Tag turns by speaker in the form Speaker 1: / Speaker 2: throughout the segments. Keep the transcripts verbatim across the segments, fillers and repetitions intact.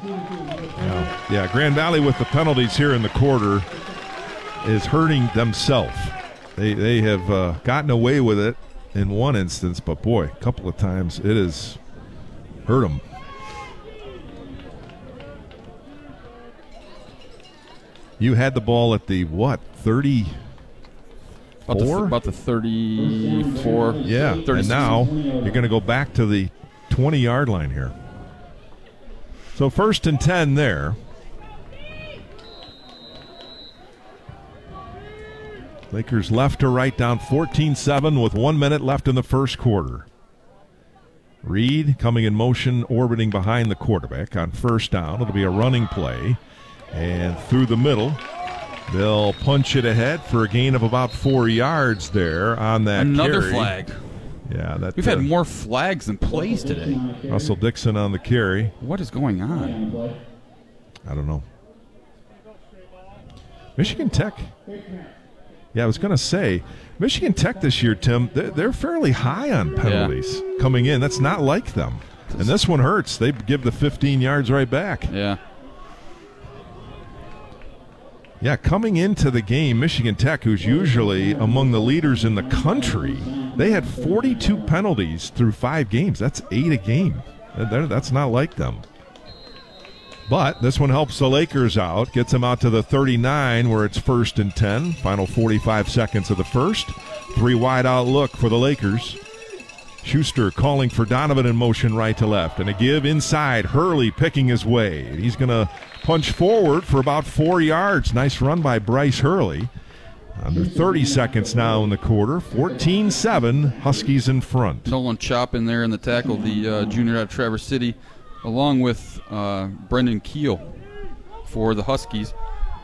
Speaker 1: Yeah. yeah, Grand Valley with the penalties here in the quarter is hurting themselves. They they have uh, gotten away with it in one instance, but boy, a couple of times it has hurt them. You had the ball at the, what, thirty?
Speaker 2: About the, about the thirty-four.
Speaker 1: Yeah, thirty-six. And now you're going to go back to the twenty-yard line here. So first and ten there. Lakers left to right, down fourteen seven with one minute left in the first quarter. Reed coming in motion, orbiting behind the quarterback on first down. It'll be a running play. And through the middle, they'll punch it ahead for a gain of about four yards there on that
Speaker 2: Another
Speaker 1: carry.
Speaker 2: flag.
Speaker 1: Yeah, that,
Speaker 2: We've
Speaker 1: uh,
Speaker 2: had more flags than plays today.
Speaker 1: Russell Dixon on the carry.
Speaker 2: What is going on?
Speaker 1: I don't know. Michigan Tech. Yeah, I was going to say, Michigan Tech this year, Tim, they're, they're fairly high on penalties yeah. coming in. That's not like them. And this one hurts. They give the fifteen yards right back.
Speaker 2: Yeah.
Speaker 1: Yeah, coming into the game, Michigan Tech, who's usually among the leaders in the country, they had forty-two penalties through five games. That's eight a game. That's not like them. But this one helps the Lakers out, gets them out to the thirty-nine where it's first and ten. Final forty-five seconds of the first. Three wide out look for the Lakers. Schuster calling for Donovan in motion right to left. And a give inside. Hurley picking his way. He's going to punch forward for about four yards. Nice run by Bryce Hurley. Under thirty seconds now in the quarter. fourteen seven, Huskies in front.
Speaker 2: Nolan Chop in there in the tackle, the uh, junior out of Traverse City, along with uh, Brendan Keel for the Huskies.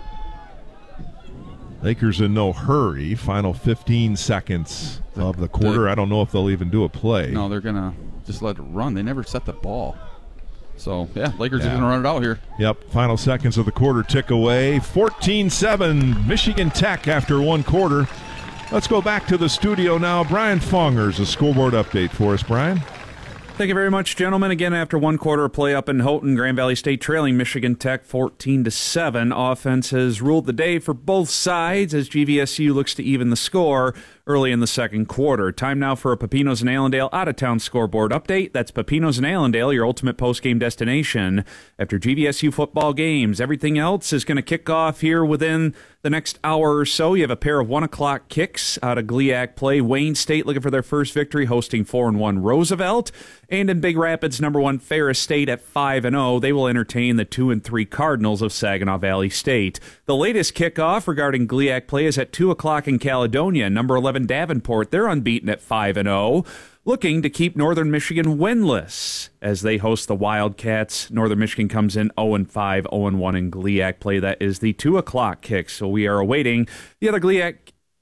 Speaker 1: Lakers in no hurry. Final fifteen seconds of the quarter. The, I don't know if they'll even do a play.
Speaker 2: No, they're going to just let it run. They never set the ball. So, yeah, Lakers
Speaker 1: yeah.
Speaker 2: are going to run it out here.
Speaker 1: Yep, final seconds of the quarter tick away. fourteen seven, Michigan Tech after one quarter. Let's go back to the studio now. Brian Fongers, a scoreboard update for us. Brian?
Speaker 3: Thank you very much, gentlemen. Again, after one quarter of play up in Houghton, Grand Valley State trailing Michigan Tech fourteen to seven. Offense has ruled the day for both sides as G V S U looks to even the score early in the second quarter. Time now for a Pepinos and Allendale out-of-town scoreboard update. That's Pepinos and Allendale, your ultimate post-game destination after G V S U football games. Everything else is going to kick off here within the next hour or so. You have a pair of one o'clock kicks out of GLIAC play. Wayne State looking for their first victory, hosting four and one Roosevelt. And in Big Rapids, number one Ferris State at five and oh. They will entertain the two and three Cardinals of Saginaw Valley State. The latest kickoff regarding GLIAC play is at two o'clock in Caledonia. Number eleven Davenport, they're unbeaten at five and oh. Looking to keep Northern Michigan winless as they host the Wildcats. Northern Michigan comes in oh and five, oh and one in GLIAC play. That is the two o'clock kick. So we are awaiting the other GLIAC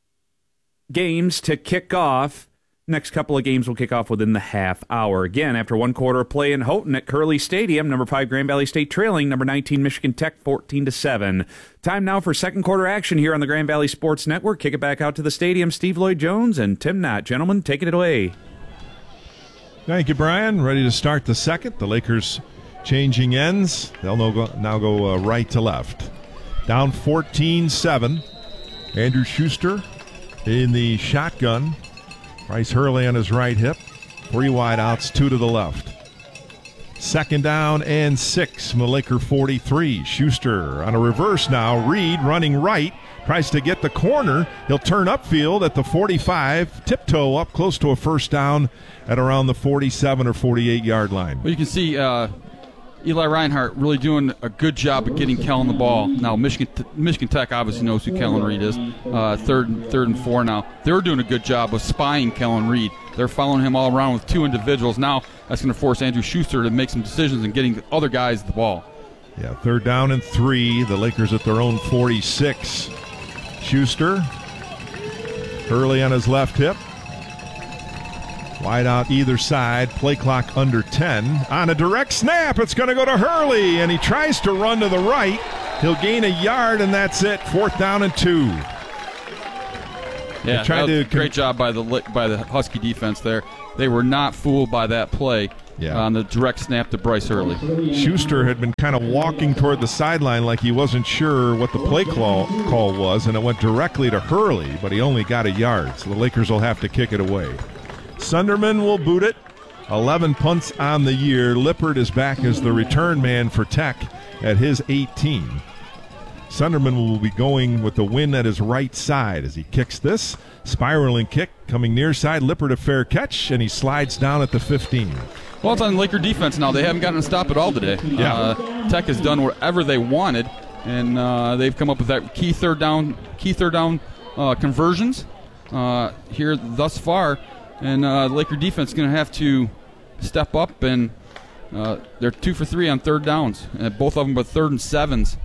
Speaker 3: games to kick off. Next couple of games will kick off within the half hour. Again, after one quarter of play in Houghton at Curley Stadium, number five Grand Valley State trailing number nineteen Michigan Tech fourteen to seven. Time now for second quarter action here on the Grand Valley Sports Network. Kick it back out to the stadium. Steve Lloyd-Jones and Tim Knott. Gentlemen, taking it away.
Speaker 1: Thank you, Brian. Ready to start the second. The Lakers changing ends. They'll now go, now go uh, right to left. Down fourteen seven. Andrew Schuster in the shotgun. Bryce Hurley on his right hip. Three wide outs, two to the left. Second down and six from the Laker forty-three. Schuster on a reverse now. Reed running right. Tries to get the corner. He'll turn upfield at the forty-five. Tiptoe up close to a first down at around the forty-seven or forty-eight yard line.
Speaker 2: Well, you can see uh, Eli Reinhardt really doing a good job of getting Kellen the ball. Now, Michigan Michigan Tech obviously knows who Kellen Reed is. Uh, third, and, third and four now. They're doing a good job of spying Kellen Reed. They're following him all around with two individuals. Now that's going to force Andrew Schuster to make some decisions and getting the other guys the ball.
Speaker 1: Yeah, third down and three. The Lakers at their own forty-six. Schuster. Hurley on his left hip. Wide out either side. Play clock under ten. On a direct snap, it's going to go to Hurley, and he tries to run to the right. He'll gain a yard, and that's it. Fourth down and two.
Speaker 2: Yeah, that was to... great job by the by the Husky defense there. They were not fooled by that play.
Speaker 1: Yeah.
Speaker 2: on the direct snap to Bryce Hurley.
Speaker 1: Schuster had been kind of walking toward the sideline like he wasn't sure what the play call, call was, and it went directly to Hurley, but he only got a yard, so the Lakers will have to kick it away. Sunderman will boot it. eleven punts on the year. Lippert is back as the return man for Tech at his eighteen. Sunderman will be going with the win at his right side as he kicks this. Spiraling kick coming near side. Lippert a fair catch, and he slides down at the fifteen.
Speaker 2: Well, it's on Laker defense now. They haven't gotten a stop at all today.
Speaker 1: Yeah.
Speaker 2: Uh, Tech has done whatever they wanted, and uh, they've come up with that key third down, key third down uh, conversions uh, here thus far. And uh, the Laker defense is going to have to step up, and uh, they're two for three on third downs, and both of them but third and sevens.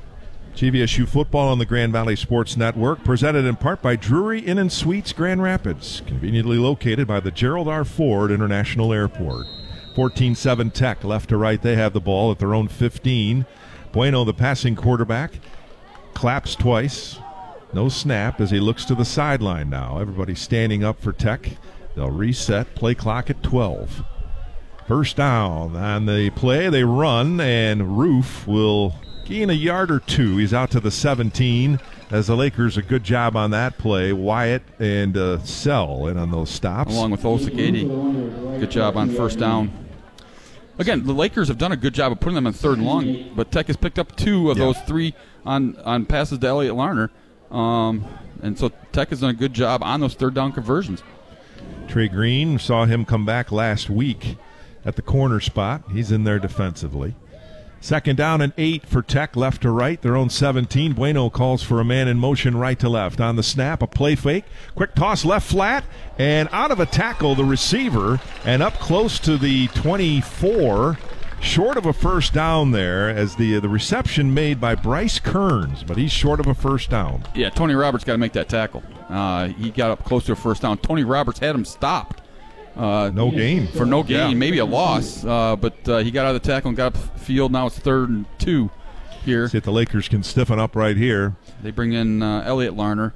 Speaker 1: G V S U football on the Grand Valley Sports Network, presented in part by Drury Inn and Suites Grand Rapids, conveniently located by the Gerald R. Ford International Airport. fourteen seven Tech, left to right, they have the ball at their own fifteen. Bueno, the passing quarterback, claps twice. No snap as he looks to the sideline now. Everybody standing up for Tech. They'll reset, play clock at twelve. First down on the play, they run, and Roof will gain a yard or two. He's out to the seventeen as the Lakers a good job on that play. Wyatt and uh, Sell in on those stops.
Speaker 2: Along with Osagady. Good job on first down. Again, the Lakers have done a good job of putting them in third and long, but Tech has picked up two of
Speaker 1: yeah.
Speaker 2: those three on, on passes to Elliott Larner. Um, and so Tech has done a good job on those third down conversions.
Speaker 1: Trey Green, saw him come back last week at the corner spot. He's in there defensively. Second down and eight for Tech, left to right, their own seventeen. Bueno calls for a man in motion right to left. On the snap, a play fake. Quick toss left flat, and out of a tackle, the receiver, and up close to the twenty-four. Short of a first down there as the, the reception made by Bryce Kearns, but he's short of a first down.
Speaker 2: Yeah, Tony Roberts got to make that tackle. Uh, he got up close to a first down. Tony Roberts had him stopped. Uh,
Speaker 1: no gain.
Speaker 2: For no gain,
Speaker 1: yeah.
Speaker 2: maybe a loss, uh, but uh, he got out of the tackle and got up field. Now it's third and two here.
Speaker 1: See if the Lakers can stiffen up right here.
Speaker 2: They bring in uh, Elliott Larner.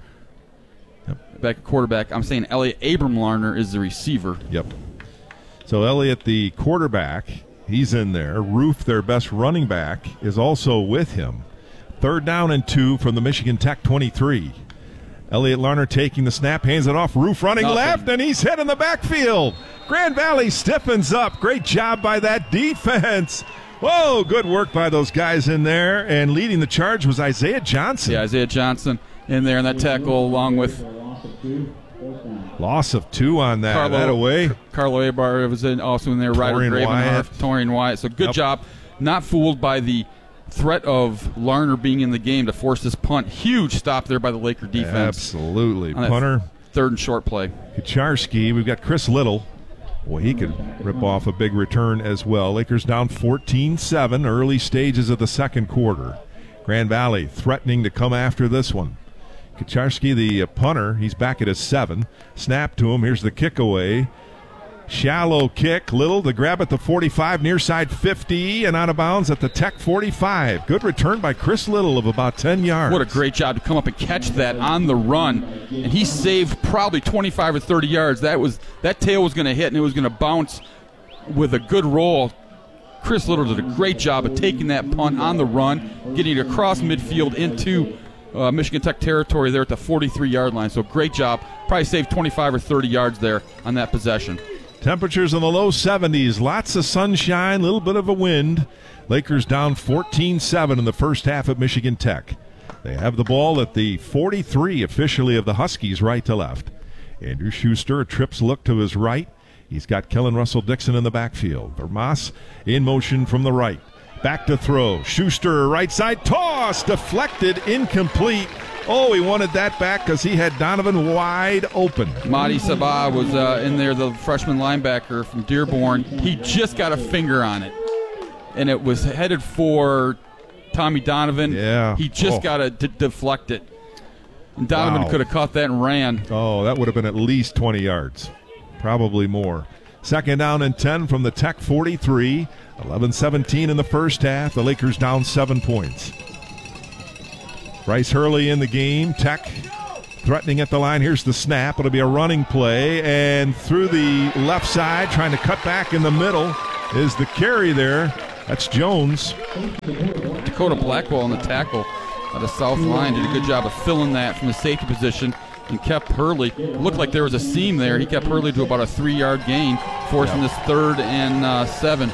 Speaker 2: Yep. Back at quarterback. I'm saying Elliott Abram Larner is the receiver.
Speaker 1: Yep. So Elliott, the quarterback, he's in there. Roof, their best running back, is also with him. Third down and two from the Michigan Tech twenty-three. Elliott Larner taking the snap, hands it off. Roof running
Speaker 2: Nothing.
Speaker 1: left, and he's hit in the backfield. Grand Valley stiffens up. Great job by that defense. Whoa, good work by those guys in there. And leading the charge was Isaiah Johnson.
Speaker 2: Yeah, Isaiah Johnson in there in that tackle along with
Speaker 1: loss of two on that.
Speaker 2: Carlo,
Speaker 1: that away.
Speaker 2: Carlo Abar was in, also in there. Ryder Gravenhardt, Torian Wyatt. So good
Speaker 1: Yep.
Speaker 2: job. Not fooled by the threat of Larner being in the game to force this punt. Huge stop there by the Laker defense.
Speaker 1: Absolutely.
Speaker 2: On that
Speaker 1: Punter.
Speaker 2: Third and short play.
Speaker 1: Kucharski. We've got Chris Little. Well, he could rip off a big return as well. Lakers down fourteen seven, early stages of the second quarter. Grand Valley threatening to come after this one. Kucharski, the punter, he's back at his seven. Snap to him. Here's the kick away. Shallow kick. Little to grab at the forty-five, near side fifty, and out of bounds at the Tech forty-five. Good return by Chris Little of about ten yards.
Speaker 2: What a great job to come up and catch that on the run. And he saved probably twenty-five or thirty yards. That was that tail was going to hit, and it was going to bounce with a good roll. Chris Little did a great job of taking that punt on the run, getting it across midfield into uh, Michigan Tech territory there at the forty-three-yard line. So great job. Probably saved twenty-five or thirty yards there on that possession.
Speaker 1: Temperatures in the low seventies, lots of sunshine, a little bit of a wind. Lakers down fourteen seven in the first half at Michigan Tech. They have the ball at the forty-three officially of the Huskies, right to left. Andrew Schuster, a trips look to his right. He's got Kellen Russell Dixon in the backfield. Vermas in motion from the right. Back to throw. Schuster, right side, toss, deflected, incomplete. Oh, he wanted that back because he had Donovan wide open.
Speaker 2: Mahdi Sabah was uh, in there, the freshman linebacker from Dearborn. He just got a finger on it, and it was headed for Tommy Donovan.
Speaker 1: Yeah.
Speaker 2: He just
Speaker 1: oh.
Speaker 2: got to d- deflect it. And Donovan
Speaker 1: Wow.
Speaker 2: could have caught that and ran.
Speaker 1: Oh, that would have been at least twenty yards. Probably more. Second down and ten from the Tech forty-three. eleven seventeen in the first half. The Lakers down seven points. Bryce Hurley in the game. Tech threatening at the line. Here's the snap. It'll be a running play. And through the left side, trying to cut back in the middle. is the carry there. That's Jones.
Speaker 2: Dakota Blackwell on the tackle at the south line did a good job of filling that from the safety position and kept Hurley. It looked like there was a seam there. He kept Hurley to about a three-yard gain, forcing
Speaker 1: Yep.
Speaker 2: this third and uh, seven.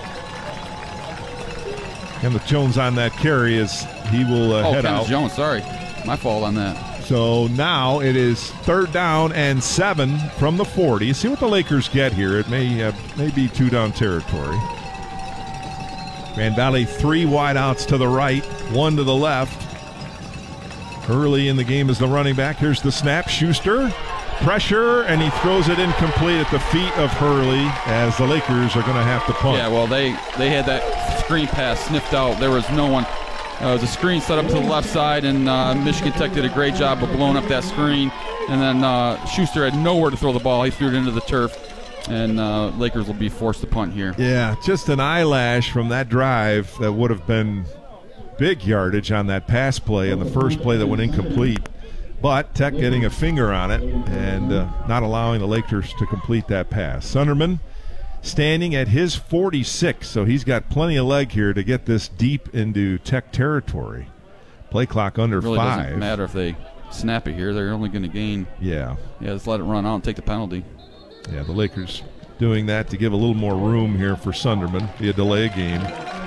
Speaker 1: Kenneth Jones on that carry as he will uh,
Speaker 2: Oh,
Speaker 1: head
Speaker 2: Kenneth
Speaker 1: out.
Speaker 2: Jones, sorry. My fault on that.
Speaker 1: So now it is third down and seven from the forty. See what the Lakers get here. It may uh, may be two down territory. Grand Valley, three wideouts to the right, one to the left. Early in the game is the running back. Here's the snap. Schuster, pressure, and he throws it incomplete at the feet of Hurley as the Lakers are going to have to punt.
Speaker 2: Yeah, well, they, they had that screen pass sniffed out. There was no one. Uh, it was a screen set up to the left side, and uh, Michigan Tech did a great job of blowing up that screen. And then uh, Schuster had nowhere to throw the ball. He threw it into the turf, and uh, Lakers will be forced to punt here.
Speaker 1: Yeah, just an eyelash from that drive that would have been big yardage on that pass play and the first play that went incomplete. But Tech getting a finger on it and uh, not allowing the Lakers to complete that pass. Sunderman standing at his forty-six, so he's got plenty of leg here to get this deep into Tech territory. Play clock under
Speaker 2: It really
Speaker 1: five.
Speaker 2: doesn't matter if they snap it here. They're only going to gain.
Speaker 1: Yeah.
Speaker 2: Yeah, just let it run out and take the penalty.
Speaker 1: Yeah, the Lakers doing that to give a little more room here for Sunderman via delay of game.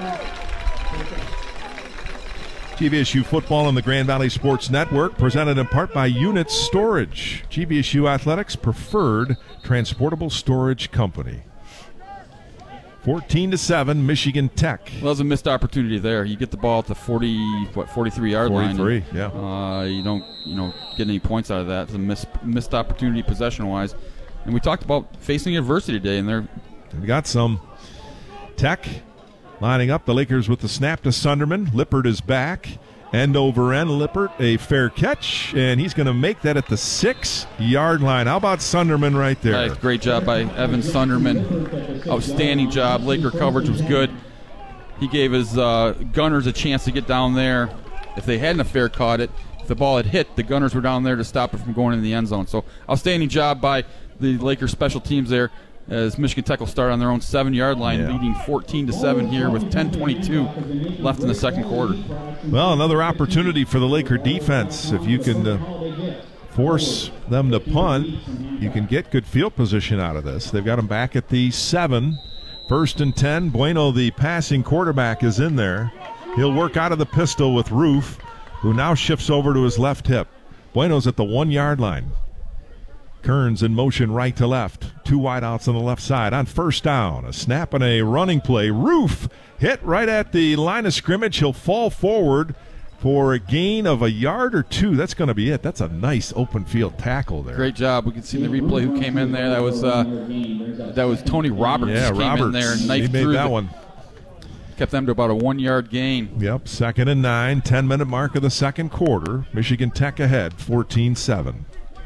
Speaker 1: G V S U football on the Grand Valley Sports Network, presented in part by Units Storage, G V S U Athletics' preferred transportable storage company. fourteen to seven, Michigan Tech.
Speaker 2: Well, there's a missed opportunity there. You get the ball at the forty, what, forty-three yard line.
Speaker 1: forty-three,
Speaker 2: and,
Speaker 1: yeah.
Speaker 2: Uh, you don't, you know, get any points out of that. It's a missed, missed opportunity possession-wise. And we talked about facing adversity today, and they're
Speaker 1: We got some. Tech lining up, the Lakers with the snap to Sunderman. Lippert is back. End over end, Lippert, a fair catch, and he's going to make that at the six-yard line. How about Sunderman right there?
Speaker 2: Nice, great job by Evan Sunderman. Outstanding job. Laker coverage was good. He gave his uh, Gunners a chance to get down there. If they hadn't have fair caught it, if the ball had hit, the Gunners were down there to stop it from going in the end zone. So outstanding job by the Lakers special teams there, as Michigan Tech will start on their own seven-yard line,
Speaker 1: Yeah.
Speaker 2: leading fourteen to seven here with ten twenty-two left in the second quarter.
Speaker 1: Well, another opportunity for the Laker defense. If you can uh, force them to punt, you can get good field position out of this. They've got them back at the seven. First and ten. Bueno, the passing quarterback, is in there. He'll work out of the pistol with Roof, who now shifts over to his left hip. Bueno's at the one-yard line. Kearns in motion right to left. Two wideouts on the left side. On first down, a snap and a running play. Roof hit right at the line of scrimmage. He'll fall forward for a gain of a yard or two. That's going to be it. That's a nice open field tackle there.
Speaker 2: Great job. We can see in the replay who came in there. That was uh, that was Tony Roberts.
Speaker 1: Yeah,
Speaker 2: came
Speaker 1: Roberts.
Speaker 2: in there and
Speaker 1: He
Speaker 2: knifed
Speaker 1: made
Speaker 2: through
Speaker 1: that
Speaker 2: the,
Speaker 1: one.
Speaker 2: Kept them to about a one-yard gain.
Speaker 1: Yep, second and nine. ten-minute mark of the second quarter. Michigan Tech ahead, fourteen seven.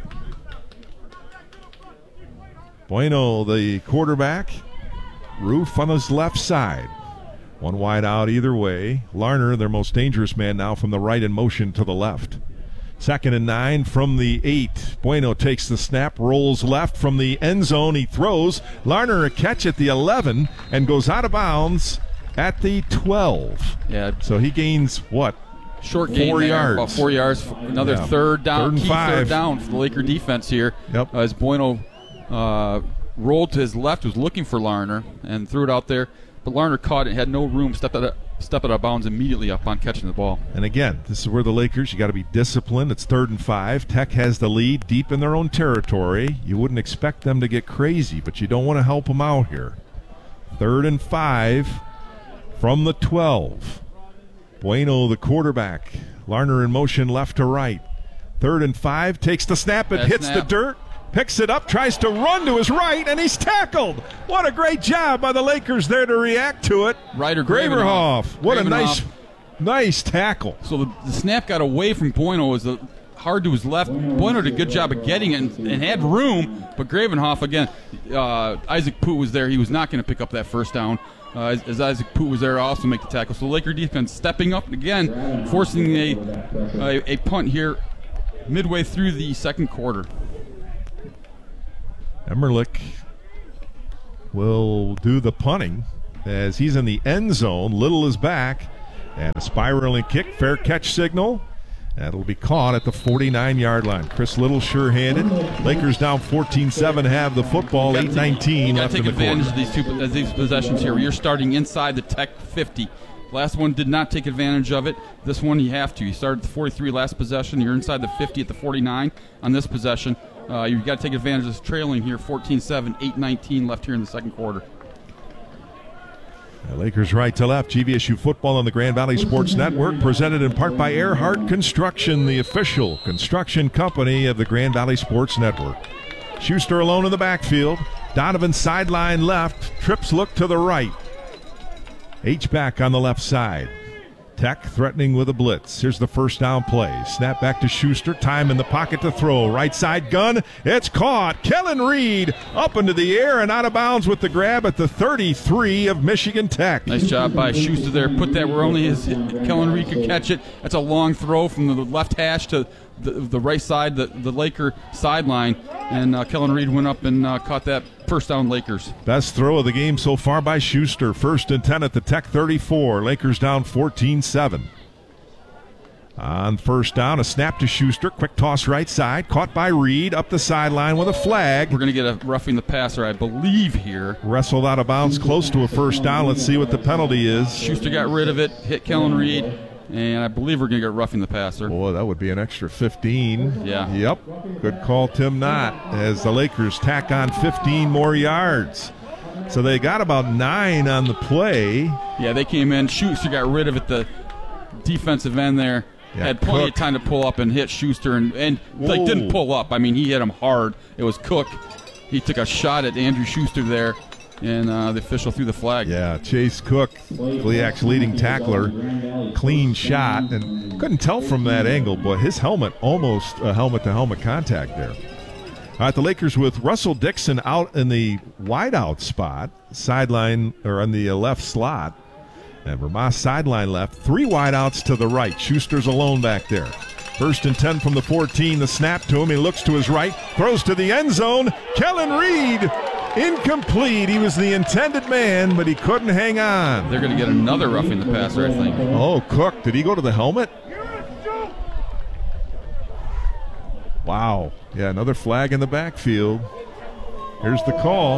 Speaker 1: Bueno, the quarterback. Roof on his left side. One wide out either way. Larner, their most dangerous man now, from the right in motion to the left. Second and nine from the eight. Bueno takes the snap, rolls left from the end zone. He throws. Larner a catch at the eleven and goes out of bounds at the twelve.
Speaker 2: Yeah,
Speaker 1: So he gains what?
Speaker 2: short gain
Speaker 1: Four
Speaker 2: there,
Speaker 1: yards.
Speaker 2: about four yards. Another
Speaker 1: Yeah.
Speaker 2: third down,
Speaker 1: Third and
Speaker 2: key
Speaker 1: five.
Speaker 2: third down for the Laker defense here.
Speaker 1: Yep.
Speaker 2: Uh, as Bueno uh, rolled to his left, was looking for Larner and threw it out there, but Larner caught it, had no room, stepped out of, stepped out of bounds immediately upon catching the ball.
Speaker 1: And again, this is where the Lakers, you got to be disciplined. It's third and five. Tech has the lead deep in their own territory. You wouldn't expect them to get crazy, but you don't want to help them out here. Third and five from the twelve. Bueno, the quarterback. Larner in motion left to right. Third and five, takes the snap, it
Speaker 2: Bad
Speaker 1: hits
Speaker 2: snap.
Speaker 1: the dirt, picks it up, tries to run to his right, and he's tackled. What a great job by the Lakers there to react to it.
Speaker 2: Ryder
Speaker 1: Graverhoff. What a nice,
Speaker 2: Gravenhoff.
Speaker 1: nice tackle.
Speaker 2: So the, the snap got away from Bueno. It was uh, hard to his left. Bueno did a good job of getting it and, and had room, but Gravenhoff, again, uh, Isaac Poot was there. He was not going to pick up that first down. Uh, as, as Isaac Poot was there to also make the tackle. So the Laker defense stepping up again, forcing a, a, a punt here midway through the second quarter.
Speaker 1: Emmerlich will do the punting. as he's in the end zone. Little is back, and a spiraling kick, fair catch signal. That'll be caught at the forty-nine-yard line. Chris Little sure-handed. Lakers down fourteen seven, have the football, eight nineteen left in the quarter.
Speaker 2: You got to take advantage of these, two, these possessions here. You're starting inside the Tech fifty. Last one did not take advantage of it. This one you have to. You started at the forty-three last possession. You're inside the fifty at the forty-nine on this possession. Uh, you've got to take advantage of this trailing here, fourteen seven, eight nineteen left here in the second quarter.
Speaker 1: The Lakers right to left. G V S U football on the Grand Valley Sports Network, presented in part by Earhart Construction, the official construction company of the Grand Valley Sports Network. Schuster alone in the backfield. Donovan sideline left. Trips look to the right. H-back on the left side. Tech threatening with a blitz. Here's the first down play. Snap back to Schuster. Time in the pocket to throw. Right side gun. It's caught. Kellen Reed up into the air and out of bounds with the grab at the thirty-three of Michigan Tech.
Speaker 2: Nice job by Schuster there. Put that where only his Kellen Reed could catch it. That's a long throw from the left hash to the, the right side, the, the Laker sideline. And uh, Kellen Reed went up and uh, caught that first down Lakers.
Speaker 1: Best throw of the game so far by Schuster. First and ten at the Tech thirty-four. Lakers down fourteen seven. On first down, a snap to Schuster. Quick toss right side. Caught by Reed up the sideline with a flag.
Speaker 2: We're going to get a roughing the passer, I believe, here.
Speaker 1: Wrestled out of bounds close to a first down. Let's see what the penalty is.
Speaker 2: Schuster got rid of it, hit Kellen Reed, and I believe we're going to get roughing the passer.
Speaker 1: Boy, that would be an extra fifteen.
Speaker 2: Yeah.
Speaker 1: Yep. Good call, Tim Knott, as the Lakers tack on fifteen more yards. So they got about nine on the play.
Speaker 2: Yeah, they came in. Schuster got rid of it. The defensive end there
Speaker 1: yeah,
Speaker 2: had plenty
Speaker 1: Cook.
Speaker 2: of time to pull up and hit Schuster, and, and like didn't pull up. I mean, he hit him hard. It was Cook. He took a shot at Andrew Schuster there, and uh, the official threw the flag.
Speaker 1: Yeah, Chase Cook, Gliac's leading tackler, clean shot, and couldn't tell from that angle, but his helmet almost a helmet-to-helmet contact there. All right, the Lakers with Russell Dixon out in the wideout spot, sideline or on the left slot, and Vermas sideline left. Three wideouts to the right. Schuster's alone back there. First and ten from the fourteen. The snap to him. He looks to his right, throws to the end zone. Kellen Reed, incomplete. He was the intended man, but he couldn't hang on.
Speaker 2: They're going to get another roughing the passer, I think.
Speaker 1: Oh, Cook. Did he go to the helmet? Wow. Yeah, another flag in the backfield. Here's the call.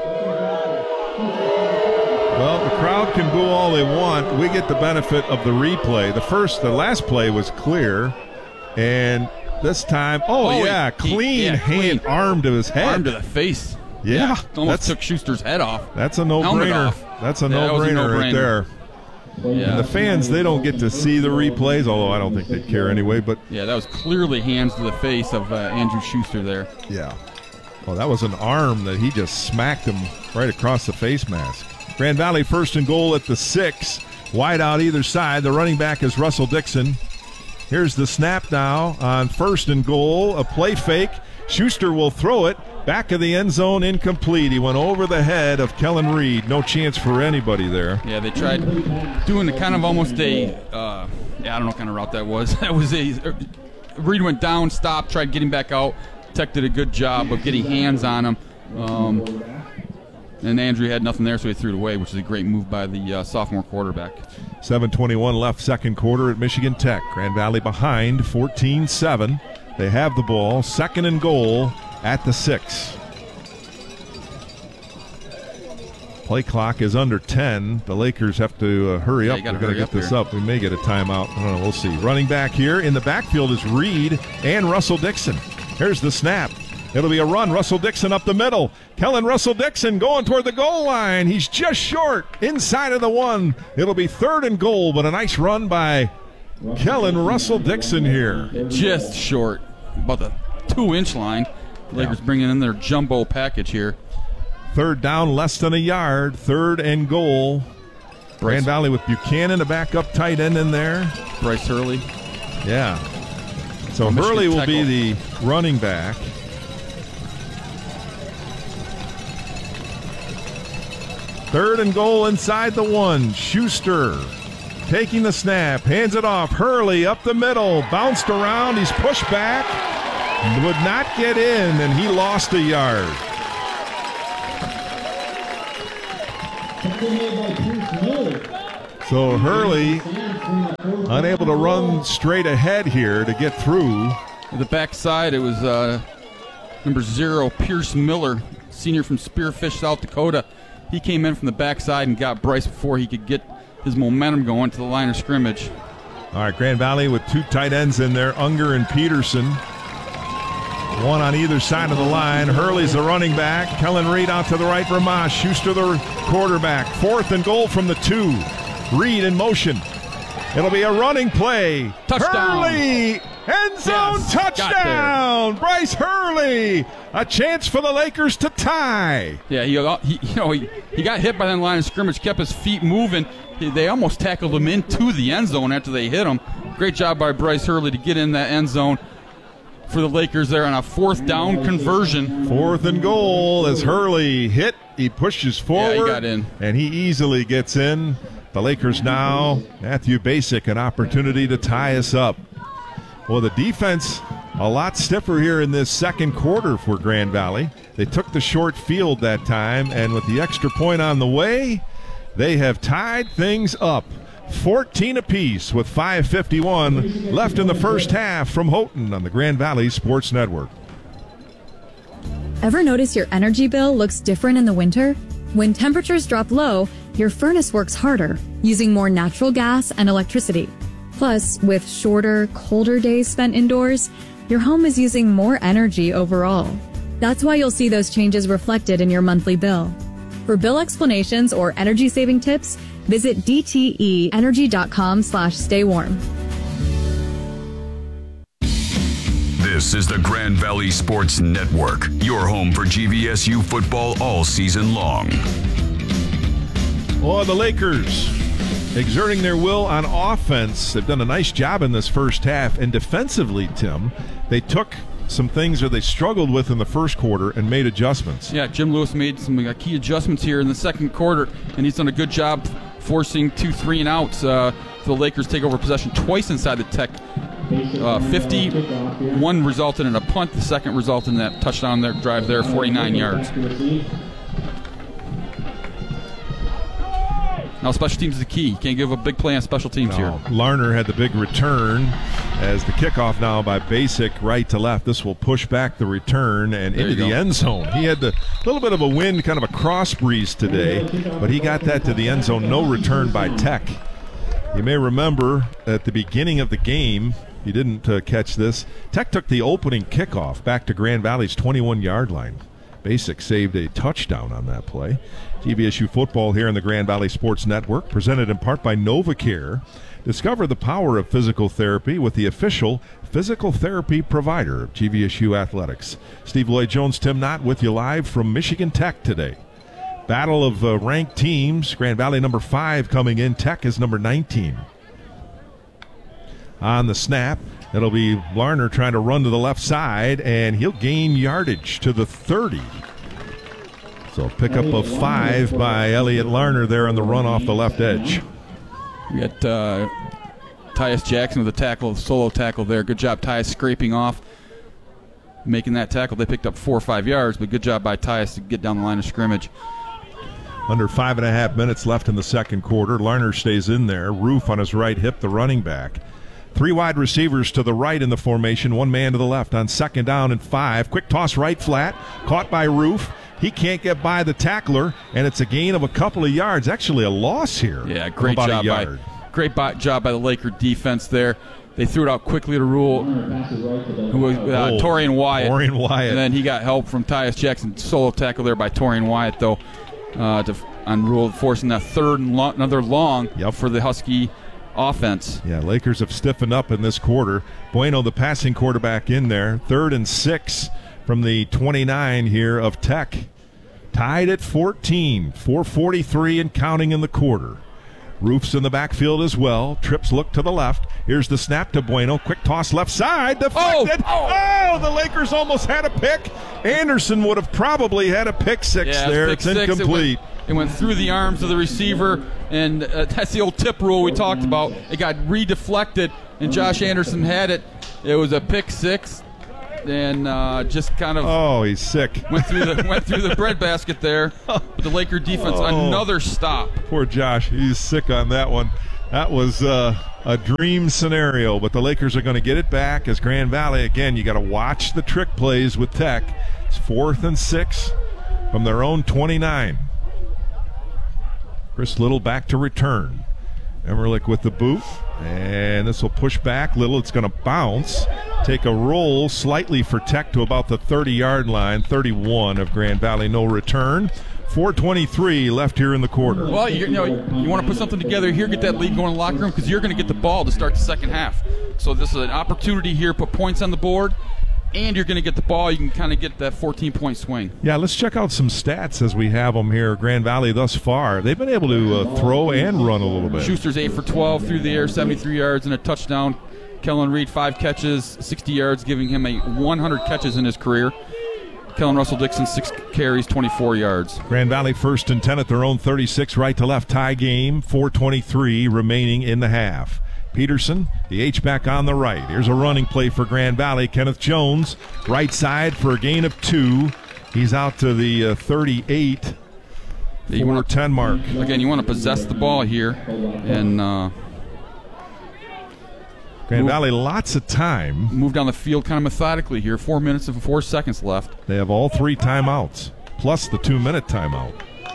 Speaker 1: Well, the crowd can boo all they want. We get the benefit of the replay. The first, the last play was clear, and this time, oh,
Speaker 2: Oh,
Speaker 1: yeah,
Speaker 2: he- he-
Speaker 1: clean
Speaker 2: yeah,
Speaker 1: hand,
Speaker 2: clean.
Speaker 1: arm to his head.
Speaker 2: Arm to the face.
Speaker 1: Yeah,
Speaker 2: Almost
Speaker 1: that's
Speaker 2: took Schuster's head off.
Speaker 1: that's a
Speaker 2: Helmet
Speaker 1: no-brainer.
Speaker 2: off.
Speaker 1: That's a
Speaker 2: Yeah, that was a
Speaker 1: no-brainer right
Speaker 2: no-brainer.
Speaker 1: there.
Speaker 2: Yeah.
Speaker 1: And the fans, they don't get to see the replays, although I don't think they care anyway. But
Speaker 2: Yeah, that was clearly hands to the face of uh, Andrew Schuster there.
Speaker 1: yeah, well, that was an arm that he just smacked him right across the face mask. Grand Valley first and goal at the six. Wide out either side. The running back is Russell Dixon. Here's the snap now on first and goal. A play fake. Schuster will throw it. Back of the end zone, incomplete. He went over the head of Kellen Reed. No chance for anybody there.
Speaker 2: Yeah, they tried doing a kind of almost a, uh, yeah, I don't know what kind of route that was. That was a, Reed went down, stopped, tried getting back out. Tech did a good job of getting hands on him. Um, and Andrew had nothing there, so he threw it away, which is a great move by the uh, sophomore quarterback.
Speaker 1: seven twenty-one left, second quarter at Michigan Tech. Grand Valley behind, fourteen seven. They have the ball, second and goal at the six. Play clock is under ten. The Lakers have to uh, hurry
Speaker 2: Yeah,
Speaker 1: up.
Speaker 2: you
Speaker 1: They're
Speaker 2: gotta
Speaker 1: going to
Speaker 2: hurry
Speaker 1: get
Speaker 2: up
Speaker 1: this
Speaker 2: here.
Speaker 1: up. We may get a timeout. I don't know. We'll see. Running back here in the backfield is Reed and Russell Dixon. Here's the snap. It'll be a run. Russell Dixon up the middle. Kellen Russell Dixon going toward the goal line. He's just short inside of the one. It'll be third and goal, but a nice run by Kellen Russell Dixon here.
Speaker 2: Just short, about the two-inch line. The Lakers bringing in their jumbo package here.
Speaker 1: Third down, less than a yard. Third and goal. Grand Valley with Buchanan, a backup tight end in there.
Speaker 2: Bryce Hurley.
Speaker 1: Yeah. So
Speaker 2: Michigan
Speaker 1: Hurley will be
Speaker 2: tackle.
Speaker 1: the running back. Third and goal inside the one. Schuster taking the snap, hands it off. Hurley up the middle, bounced around. He's pushed back, would not get in, and he lost a yard. So Hurley unable to run straight ahead here to get through.
Speaker 2: The backside, it was uh, number zero, Pierce Miller, senior from Spearfish, South Dakota. He came in from the backside and got Bryce before he could get his momentum going to the line of scrimmage.
Speaker 1: All right, Grand Valley with two tight ends in there, Unger and Peterson. One on either side of the line. Hurley's the running back. Kellen Reed out to the right, Ramash. Schuster the quarterback. Fourth and goal from the two. Reed in motion. It'll be a running play.
Speaker 2: Touchdown.
Speaker 1: Hurley, end zone
Speaker 2: Yes,
Speaker 1: touchdown. Bryce Hurley. A chance for the Lakers to tie.
Speaker 2: Yeah, he, he you know he, he got hit by that line of scrimmage, kept his feet moving. He, they almost tackled him into the end zone after they hit him. Great job by Bryce Hurley to get in that end zone for the Lakers there on a fourth down conversion.
Speaker 1: Fourth and goal as Hurley hit. He pushes forward.
Speaker 2: Yeah, he got in.
Speaker 1: And he easily gets in. The Lakers now, Matthew Basic, an opportunity to tie us up. Well, the defense a lot stiffer here in this second quarter for Grand Valley. They took the short field that time, and with the extra point on the way, they have tied things up. fourteen apiece with five fifty-one left in the first half from Houghton on the Grand Valley Sports Network.
Speaker 4: Ever notice your energy bill looks different in the winter? When temperatures drop low, your furnace works harder, using more natural gas and electricity. Plus, with shorter, colder days spent indoors, your home is using more energy overall. That's why you'll see those changes reflected in your monthly bill. For bill explanations or energy-saving tips, visit d t e energy dot com slash stay warm.
Speaker 5: This is the Grand Valley Sports Network, your home for G V S U football all season long.
Speaker 1: Well, the Lakers exerting their will on offense. They've done a nice job in this first half. And defensively, Tim, they took some things that they struggled with in the first quarter and made adjustments.
Speaker 2: Yeah, Jim Lewis made some uh, key adjustments here in the second quarter, and he's done a good job forcing two three and outs uh, for the Lakers take over possession twice inside the Tech. Uh, fifty, one resulted in a punt. The second resulted in that touchdown there, drive there, forty-nine yards. Now special teams is the key. You can't give a big play on special teams
Speaker 1: no,
Speaker 2: here.
Speaker 1: Larner had the big return as the kickoff now by Basic right to left. This will push back the return and
Speaker 2: there
Speaker 1: into the end zone. He had a little bit of a wind, kind of a cross breeze today, but he got that to the end zone. No return by Tech. You may remember at the beginning of the game, you didn't uh, catch this, Tech took the opening kickoff back to Grand Valley's twenty-one-yard line. Basic saved a touchdown on that play. G V S U football here on the Grand Valley Sports Network, presented in part by NovaCare. Discover the power of physical therapy with the official physical therapy provider of G V S U Athletics. Steve Lloyd-Jones, Tim Knott with you live from Michigan Tech today. Battle of uh, ranked teams. Grand Valley number five coming in. Tech is number nineteen. On the snap, it'll be Larner trying to run to the left side, and he'll gain yardage to the thirty. So pick up a five by Elliot Larner there on the run off the left edge.
Speaker 2: We got uh, Tyus Jackson with a tackle, solo tackle there. Good job, Tyus, scraping off, making that tackle. They picked up four or five yards, but good job by Tyus to get down the line of scrimmage.
Speaker 1: Under five and a half minutes left in the second quarter. Larner stays in there. Roof on his right hip, the running back. Three wide receivers to the right in the formation, one man to the left on second down and five. Quick toss right flat, caught by Roof. He can't get by the tackler, and it's a gain of a couple of yards. Actually a loss here.
Speaker 2: Yeah, great
Speaker 1: about
Speaker 2: job
Speaker 1: a yard.
Speaker 2: by great by, job by the Laker defense there. They threw it out quickly to Rule, who was uh,
Speaker 1: Oh,
Speaker 2: Torian Wyatt.
Speaker 1: Torian Wyatt.
Speaker 2: And then he got help from Tyus Jackson. Solo tackle there by Torian Wyatt, though, uh, to, on Rule, forcing that third and lo- another long
Speaker 1: Yep.
Speaker 2: for the Husky offense.
Speaker 1: Yeah, Lakers have stiffened up in this quarter. Bueno, the passing quarterback, in there. Third and six from the twenty-nine here of Tech. Tied at fourteen. four forty-three and counting in the quarter. Roof's in the backfield as well. Trips look to the left. Here's the snap to Bueno. Quick toss left side. Deflected.
Speaker 2: Oh,
Speaker 1: Oh,
Speaker 2: oh.
Speaker 1: the Lakers almost had a pick. Anderson would have probably had a pick six
Speaker 2: Yeah,
Speaker 1: there.
Speaker 2: pick
Speaker 1: It's
Speaker 2: six.
Speaker 1: incomplete.
Speaker 2: It went, it went through the arms of the receiver, and uh, that's the old tip rule we talked about. It got redeflected, and Josh Anderson had it. It was a pick six. and uh, just kind of
Speaker 1: Oh, he's sick.
Speaker 2: went through the went through the breadbasket there. But the Laker defense,
Speaker 1: Oh.
Speaker 2: another stop.
Speaker 1: Poor Josh. He's sick on that one. That was uh, a dream scenario, but the Lakers are going to get it back as Grand Valley, again, you got to watch the trick plays with Tech. It's fourth and six from their own twenty-nine. Chris Little back to return. Emerlich with the boot, and this will push back. Little, it's going to bounce. Take a roll slightly for Tech to about the thirty-yard line, thirty-one of Grand Valley, no return. four twenty-three left here in the quarter.
Speaker 2: Well, you, you know, you want to put something together here, get that lead going in the locker room, because you're going to get the ball to start the second half. So this is an opportunity here, put points on the board, and you're going to get the ball. You can kind of get that fourteen-point swing.
Speaker 1: Yeah, let's check out some stats as we have them here. Grand Valley thus far, they've been able to uh, throw and run a little bit.
Speaker 2: Schuster's eight for twelve through the air, seventy-three yards and a touchdown. Kellen Reed, five catches, sixty yards, giving him a one hundred catches in his career. Kellen Russell Dixon, six carries, twenty-four yards.
Speaker 1: Grand Valley first and ten at their own thirty-six, right to left tie game, four twenty-three remaining in the half. Peterson, the H-back on the right. Here's a running play for Grand Valley. Kenneth Jones, right side for a gain of two. He's out to the uh, thirty-eight,
Speaker 2: Yeah, you
Speaker 1: four
Speaker 2: wanna-
Speaker 1: ten mark.
Speaker 2: Again, you want to possess the ball here, and uh,
Speaker 1: Grand
Speaker 2: Move.
Speaker 1: Valley, lots of time.
Speaker 2: move down the field kind of methodically here. Four minutes and four seconds left.
Speaker 1: They have all three timeouts, plus the two-minute timeout.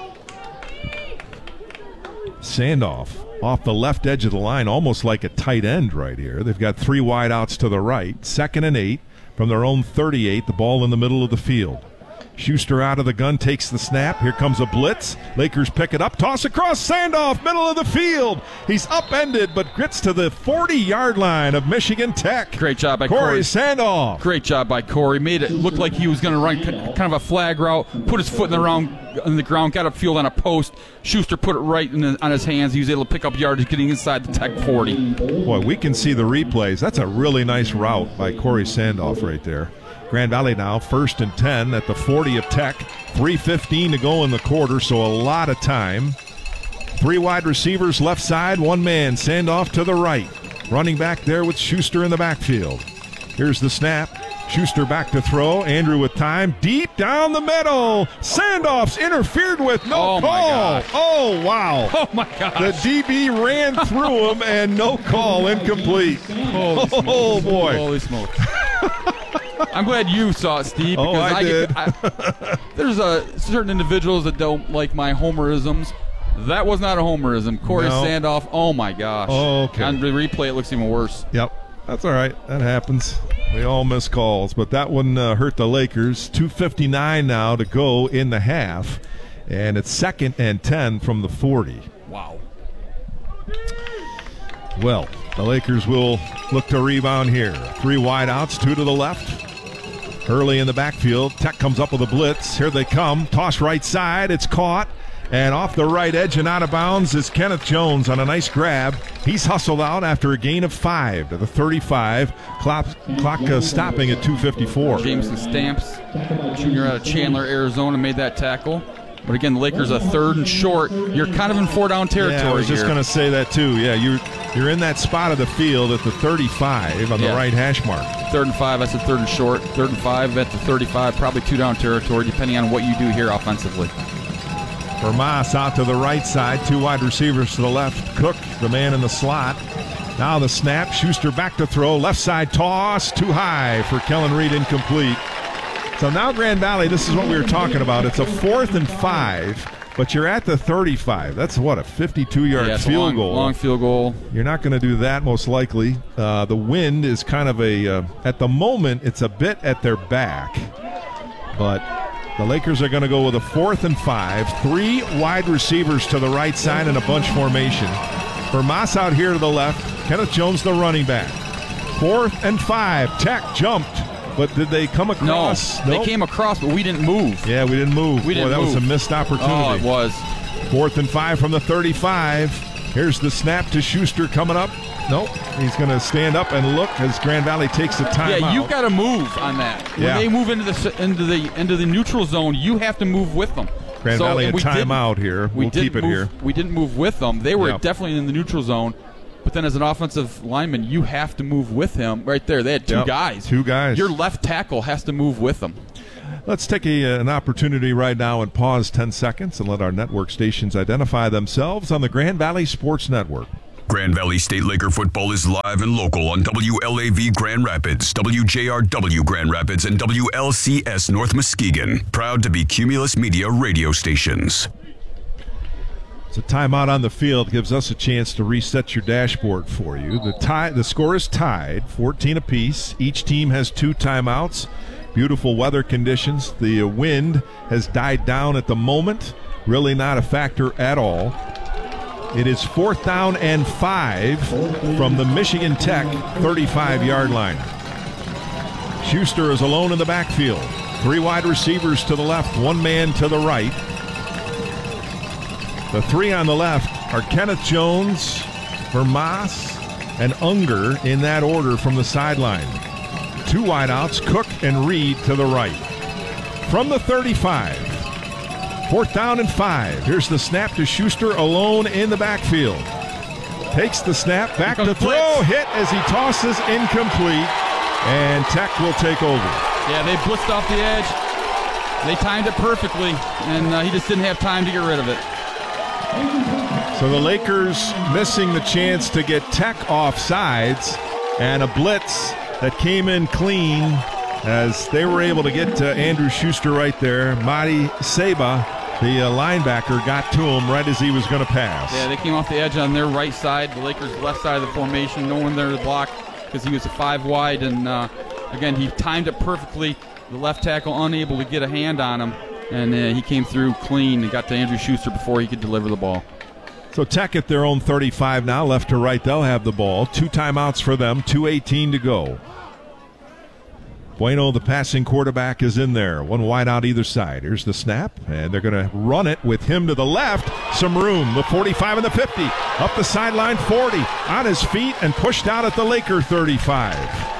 Speaker 1: Sandoff off the left edge of the line, almost like a tight end right here. They've got three wide outs to the right. Second and eight from their own thirty-eight, the ball in the middle of the field. Schuster out of the gun, takes the snap. Here comes a blitz. Lakers pick it up. Toss across. Sandoff, middle of the field. He's upended, but gets to the forty-yard line of Michigan Tech.
Speaker 2: Great job by
Speaker 1: Corey
Speaker 2: Corey.
Speaker 1: Sandoff.
Speaker 2: Great job by Corey. Made it look like he was going to run kind of a flag route, put his foot in the, round, in the ground, got upfield on a post. Schuster put it right in the, on his hands. He was able to pick up yardage getting inside the Tech forty.
Speaker 1: Boy, we can see the replays. That's a really nice route by Corey Sandoff right there. Grand Valley now first and ten at the forty of Tech. three fifteen to go in the quarter, so a lot of time. Three wide receivers left side, one man. Sandoff to the right. Running back there with Schuster in the backfield. Here's the snap. Schuster back to throw. Andrew with time. Deep down the middle. Sandoff's interfered with. No
Speaker 2: Oh, my
Speaker 1: call.
Speaker 2: gosh.
Speaker 1: Oh, wow.
Speaker 2: Oh, my gosh.
Speaker 1: The D B ran through him and no call, incomplete.
Speaker 2: Holy smokes.
Speaker 1: Oh, boy.
Speaker 2: Holy smokes. I'm glad you saw it, Steve.
Speaker 1: Oh,
Speaker 2: because
Speaker 1: I
Speaker 2: get-
Speaker 1: did.
Speaker 2: I, there's uh, certain individuals that don't like my homerisms. That was not a homerism. Corey
Speaker 1: No.
Speaker 2: Sandoff, oh my gosh.
Speaker 1: Oh, okay.
Speaker 2: On the replay, it looks even worse.
Speaker 1: Yep, that's all right. That happens. We all miss calls, but that one uh, hurt the Lakers. two fifty-nine now to go in the half, and it's second and ten from the forty.
Speaker 2: Wow.
Speaker 1: Well, the Lakers will look to rebound here. Three wide outs, two to the left. Hurley in the backfield. Tech comes up with a blitz. Here they come. Toss right side. It's caught. And off the right edge and out of bounds is Kenneth Jones on a nice grab. He's hustled out after a gain of five to the thirty-five. Clock, clock uh, stopping at two fifty-four.
Speaker 2: Jameson Stamps, junior out of Chandler, Arizona, made that tackle. But again, the Lakers are third and short. You're kind of in four-down territory
Speaker 1: Yeah, I was just
Speaker 2: here.
Speaker 1: going to say that too. Yeah, you're you're in that spot of the field at the thirty-five on the
Speaker 2: Yeah.
Speaker 1: right hash mark.
Speaker 2: Third and five, that's a third and short. Third and five at the thirty-five, probably two-down territory, depending on what you do here offensively.
Speaker 1: Vermas out to the right side, two wide receivers to the left. Cook, the man in the slot. Now the snap, Schuster back to throw, left side toss, too high for Kellen Reed, incomplete. So now Grand Valley, this is what we were talking about. It's a fourth and five, but you're at the thirty-five. That's what, a fifty-two-yard
Speaker 2: Yeah, it's a
Speaker 1: field
Speaker 2: long,
Speaker 1: goal.
Speaker 2: long field goal.
Speaker 1: You're not going to do that most likely. Uh, the wind is kind of a, uh, at the moment, it's a bit at their back. But the Lakers are going to go with a fourth and five. Three wide receivers to the right side in a bunch formation. Vermas out here to the left. Kenneth Jones, the running back. Fourth and five. Tech jumped. But did they come
Speaker 2: No,
Speaker 1: across?
Speaker 2: they
Speaker 1: Nope.
Speaker 2: came across, but we didn't move.
Speaker 1: Yeah, we didn't move.
Speaker 2: We didn't
Speaker 1: Boy, that was
Speaker 2: move.
Speaker 1: a missed opportunity.
Speaker 2: Oh, it was.
Speaker 1: Fourth and five from the thirty-five. Here's the snap to Schuster coming up. Nope. He's going to stand up and look as Grand Valley takes a timeout.
Speaker 2: Yeah, you've got to move on that. When
Speaker 1: Yeah.
Speaker 2: they move into the into the into the neutral zone, you have to move with them.
Speaker 1: Grand
Speaker 2: So,
Speaker 1: Valley
Speaker 2: and
Speaker 1: a
Speaker 2: we didn't-
Speaker 1: timeout here.
Speaker 2: We
Speaker 1: We'll keep
Speaker 2: didn't
Speaker 1: it
Speaker 2: move,
Speaker 1: here.
Speaker 2: We didn't move with them. They were
Speaker 1: Yeah.
Speaker 2: definitely in the neutral zone. But then as an offensive lineman, you have to move with him right there. They had two
Speaker 1: Yep,
Speaker 2: guys.
Speaker 1: two guys.
Speaker 2: Your left tackle has to move with them.
Speaker 1: Let's take a, an opportunity right now and pause ten seconds and let our network stations identify themselves on the Grand Valley Sports Network.
Speaker 5: Grand Valley State Laker football is live and local on W L A V Grand Rapids, W J R W Grand Rapids, and W L C S North Muskegon. Proud to be Cumulus Media radio stations.
Speaker 1: It's a timeout on the field. Gives us a chance to reset your dashboard for you. The tie, the score is tied, fourteen apiece. Each team has two timeouts. Beautiful weather conditions. The wind has died down at the moment. Really not a factor at all. It is fourth down and five from the Michigan Tech thirty-five-yard line. Schuster is alone in the backfield. Three wide receivers to the left, one man to the right. The three on the left are Kenneth Jones, Vermas, and Unger in that order from the sideline. Two wideouts, Cook and Reed to the right. From the thirty-five, fourth down and five. Here's the snap to Schuster alone in the backfield. Takes the snap, back to throw, hit as he tosses, incomplete, and Tech will take over.
Speaker 2: Yeah, they blitzed off the edge. They timed it perfectly, and uh, he just didn't have time to get rid of it.
Speaker 1: So the Lakers missing the chance to get Tech off sides, and a blitz that came in clean as they were able to get to Andrew Schuster right there. Madi Seba, the uh, linebacker, got to him right as he was going to pass.
Speaker 2: Yeah, they came off the edge on their right side, the Lakers' left side of the formation. No one there to block because he was a five wide, and uh, again, he timed it perfectly. The left tackle unable to get a hand on him, and uh, he came through clean and got to Andrew Schuster before he could deliver the ball.
Speaker 1: So Tech at their own thirty-five now, left to right, they'll have the ball. Two timeouts for them, two eighteen to go. Bueno, the passing quarterback, is in there. One wide out either side. Here's the snap, and they're going to run it with him to the left. Some room, the forty-five and the fifty. Up the sideline, forty. On his feet and pushed out at the Laker thirty-five.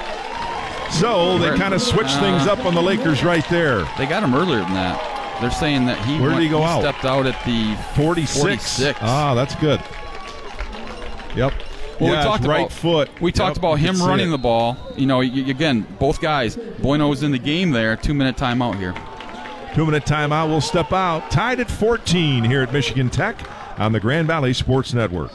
Speaker 1: So they kind of switched things up on the Lakers right there.
Speaker 2: They got him earlier than that. They're saying that he,
Speaker 1: Where did
Speaker 2: went,
Speaker 1: he go
Speaker 2: he
Speaker 1: out?
Speaker 2: stepped out at the
Speaker 1: forty-six.
Speaker 2: forty-six.
Speaker 1: Ah, that's good. Yep.
Speaker 2: Well,
Speaker 1: yeah,
Speaker 2: we talked
Speaker 1: right
Speaker 2: about,
Speaker 1: foot.
Speaker 2: We talked
Speaker 1: Yep,
Speaker 2: about
Speaker 1: you
Speaker 2: him
Speaker 1: can see
Speaker 2: running
Speaker 1: it.
Speaker 2: the ball. You know, y- again, both guys. Bueno was in the game there. Two-minute timeout here.
Speaker 1: Two-minute timeout. We'll step out. Tied at fourteen here at Michigan Tech on the Grand Valley Sports Network.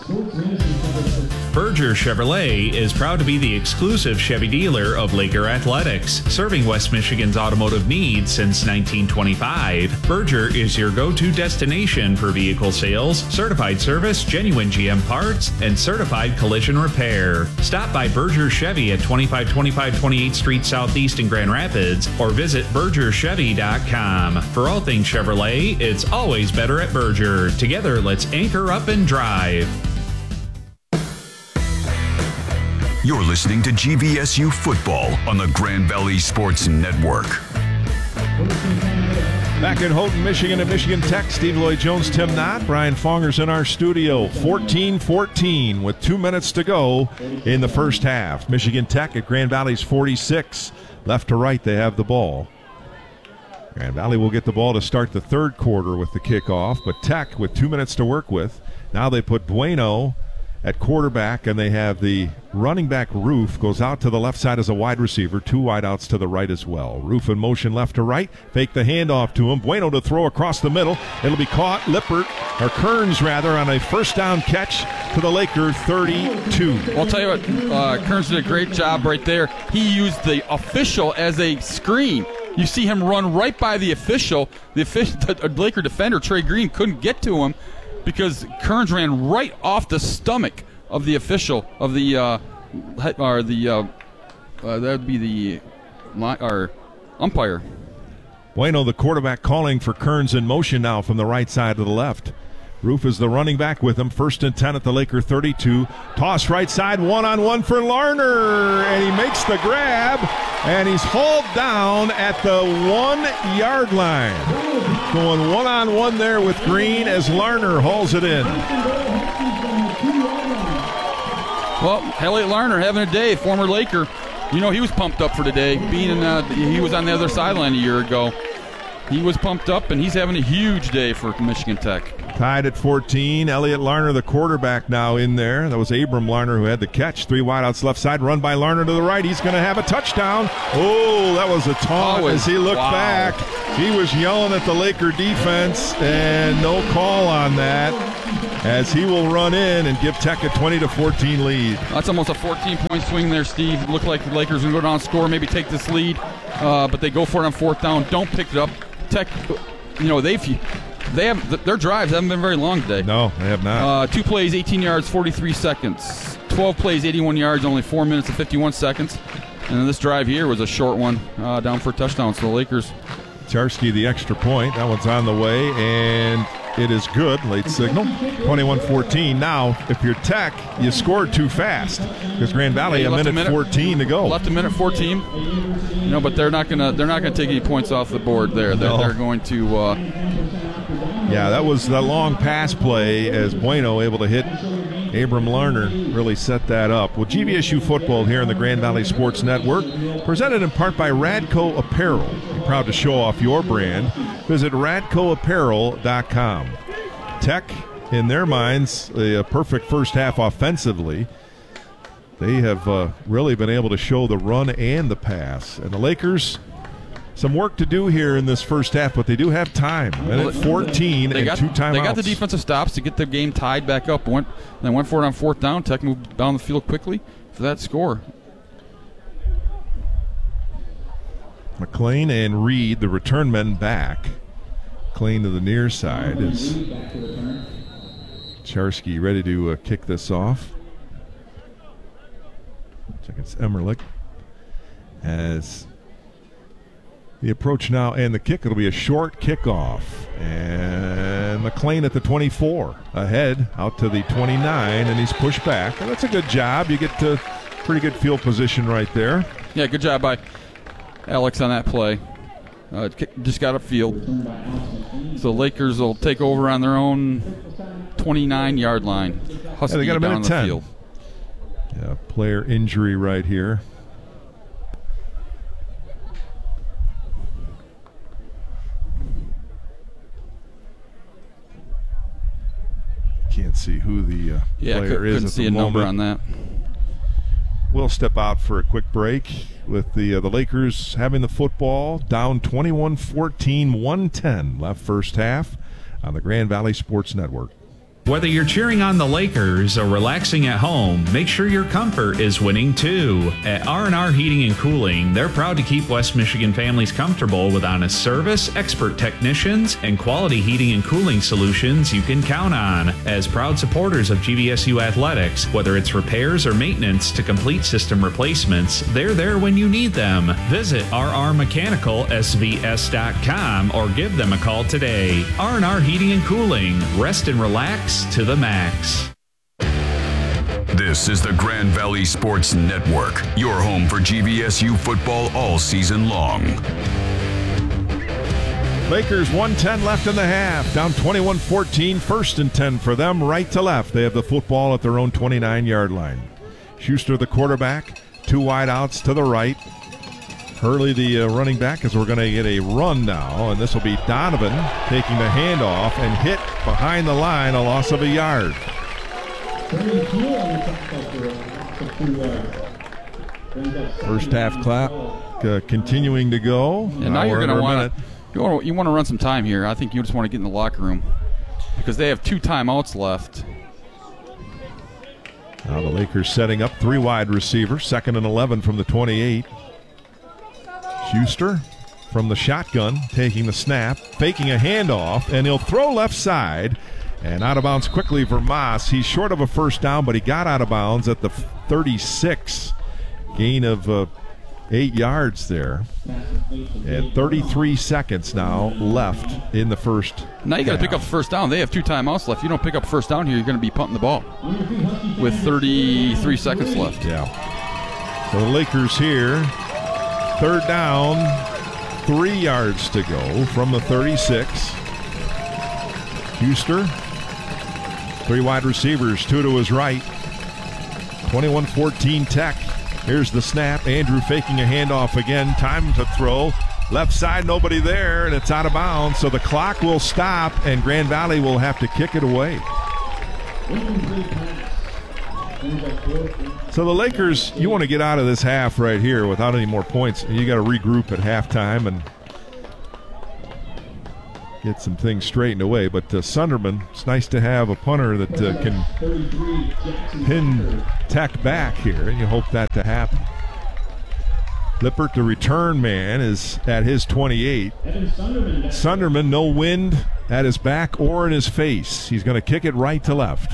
Speaker 3: Berger Chevrolet is proud to be the exclusive Chevy dealer of Laker Athletics, serving West Michigan's automotive needs since nineteen twenty-five. Berger is your go-to destination for vehicle sales, certified service, genuine G M parts, and certified collision repair. Stop by Berger Chevy at twenty-five twenty-five twenty-eighth Street Southeast in Grand Rapids, or visit berger chevy dot com. For all things Chevrolet, it's always better at Berger. Together, let's anchor up and drive.
Speaker 5: You're listening to G V S U football on the Grand Valley Sports Network.
Speaker 1: Back in Houghton, Michigan at Michigan Tech, Steve Lloyd Jones, Tim Knott, Brian Fonger's in our studio. fourteen fourteen with two minutes to go in the first half. Michigan Tech at Grand Valley's forty-six. Left to right, they have the ball. Grand Valley will get the ball to start the third quarter with the kickoff, but Tech with two minutes to work with. Now they put Bueno at quarterback, and they have the running back Roof goes out to the left side as a wide receiver, two wideouts to the right as well. Roof in motion left to right, fake the handoff to him. Bueno to throw across the middle. It'll be caught, Lippert, or Kearns rather, on a first down catch to the Laker thirty-two.
Speaker 2: Well, I'll tell you what, uh, Kearns did a great job right there. He used the official as a screen. You see him run right by the official. The, official, the Laker defender, Trey Green, couldn't get to him because Kearns ran right off the stomach of the official, of the, uh, or the, uh, uh, that would be the, or umpire.
Speaker 1: Bueno, the quarterback, calling for Kearns in motion now from the right side to the left. Roof is the running back with him. First and ten at the Laker thirty-two. Toss right side, one-on-one for Larner, and he makes the grab, and he's hauled down at the one-yard line. Going one-on-one there with Green as Larner hauls it in.
Speaker 2: Well, Elliot Larner having a day, former Laker. You know, he was pumped up for today, being in, uh, he was on the other sideline a year ago. he was pumped up, and he's having a huge day for Michigan Tech.
Speaker 1: Tied at fourteen. Elliot Larner, the quarterback, now in there. That was Abram Larner who had the catch. Three wideouts left side, run by Larner to the right. He's going to have a touchdown. Oh, that was a taunt
Speaker 2: oh,
Speaker 1: as he looked
Speaker 2: wow.
Speaker 1: back. He was yelling at the Laker defense, and no call on that, as he will run in and give Tech a twenty to fourteen lead.
Speaker 2: That's almost a fourteen-point swing there, Steve. It looked like the Lakers would go down and score, maybe take this lead, uh, but they go for it on fourth down. Don't pick it up. Tech, you know, they've they have their drives haven't been very long today.
Speaker 1: No, they have not.
Speaker 2: Uh, two plays, eighteen yards, forty-three seconds. twelve plays, eighty-one yards, only four minutes and fifty-one seconds. And then this drive here was a short one, uh, down for a touchdown. So the Lakers.
Speaker 1: Charski, the extra point. That one's on the way, and it is good. Late signal. twenty-one fourteen. Now, if you're Tech, you scored too fast because Grand Valley
Speaker 2: yeah,
Speaker 1: a minute, a minute fourteen to go.
Speaker 2: Left a minute fourteen. You know, but they're not gonna they're not gonna take any points off the board there. They're,
Speaker 1: no.
Speaker 2: they're going to. Uh,
Speaker 1: yeah, that was the long pass play as Bueno able to hit. Abram Larner really set that up. Well, G V S U football here on the Grand Valley Sports Network, presented in part by Radco Apparel. You're proud to show off your brand. Visit radco apparel dot com. Tech, in their minds, a perfect first half offensively. They have uh, really been able to show the run and the pass. And the Lakers, some work to do here in this first half, but they do have time. And at fourteen
Speaker 2: they
Speaker 1: and
Speaker 2: got,
Speaker 1: two timeouts.
Speaker 2: They got the defensive stops to get the game tied back up. Went, they went for it on fourth down. Tech moved down the field quickly for that score.
Speaker 1: McLean and Reed, the return men, back. McLean to the near side is Charski ready to uh, kick this off. Check it's Emmerlich as the approach now and the kick. It'll be a short kickoff, and McLean at the twenty-four ahead out to the twenty-nine, and he's pushed back. And that's a good job. You get to pretty good field position right there.
Speaker 2: Yeah, good job by Alex on that play. Uh, just got upfield. So Lakers will take over on their own twenty-nine-yard line. Husky
Speaker 1: yeah, they got a minute
Speaker 2: down the
Speaker 1: ten.
Speaker 2: field.
Speaker 1: Yeah, player injury right here. Can't see who the uh,
Speaker 2: yeah,
Speaker 1: player
Speaker 2: could,
Speaker 1: is
Speaker 2: couldn't
Speaker 1: at
Speaker 2: see
Speaker 1: the
Speaker 2: a
Speaker 1: moment.
Speaker 2: number on that.
Speaker 1: We'll step out for a quick break with the uh, the Lakers having the football, down twenty-one fourteen, one ten left first half on the Grand Valley Sports Network.
Speaker 3: Whether you're cheering on the Lakers or relaxing at home, make sure your comfort is winning too. At R and R Heating and Cooling, they're proud to keep West Michigan families comfortable with honest service, expert technicians, and quality heating and cooling solutions you can count on. As proud supporters of G V S U athletics, whether it's repairs or maintenance to complete system replacements, they're there when you need them. Visit r r mechanical s v s dot com or give them a call today. R and R Heating and Cooling. Rest and relax to the max.
Speaker 5: This is the Grand Valley Sports Network, your home for G V S U football all season long.
Speaker 1: Lakers one ten left in the half, down twenty-one fourteen, first and ten for them, right to left. They have the football at their own twenty-nine-yard line. Schuster, the quarterback, two wide outs to the right. Hurley, the uh, running back, as we're going to get a run now, and this will be Donovan taking the handoff and hit behind the line, a loss of a yard. First half clap uh, continuing to go.
Speaker 2: And now, now you're going to want to you want to you want to run some time here. I think you just want to get in the locker room because they have two timeouts left.
Speaker 1: Now the Lakers setting up three wide receivers, second and eleven from the twenty-eight. Schuster from the shotgun, taking the snap, faking a handoff, and he'll throw left side. And out of bounds quickly, Vermas. He's short of a first down, but he got out of bounds at the thirty-six. Gain of uh, eight yards there. And thirty-three seconds now left in the first.
Speaker 2: Now you got to
Speaker 1: half.
Speaker 2: pick up the first down. They have two timeouts left. You don't pick up first down here, you're going to be punting the ball with thirty-three seconds left.
Speaker 1: Yeah. So the Lakers here. Third down, three yards to go from the thirty-six. Schuster, three wide receivers, two to his right. twenty-one fourteen Tech. Here's the snap. Andrew faking a handoff again. Time to throw. Left side, nobody there, and it's out of bounds. So the clock will stop, and Grand Valley will have to kick it away. So the Lakers, you want to get out of this half right here without any more points. You got to regroup at halftime and get some things straightened away. But uh, Sunderman, it's nice to have a punter that uh, can pin Tech back here, and you hope that to happen. Lippert, the return man, is at his twenty-eight. Sunderman, no wind at his back or in his face. He's going to kick it right to left.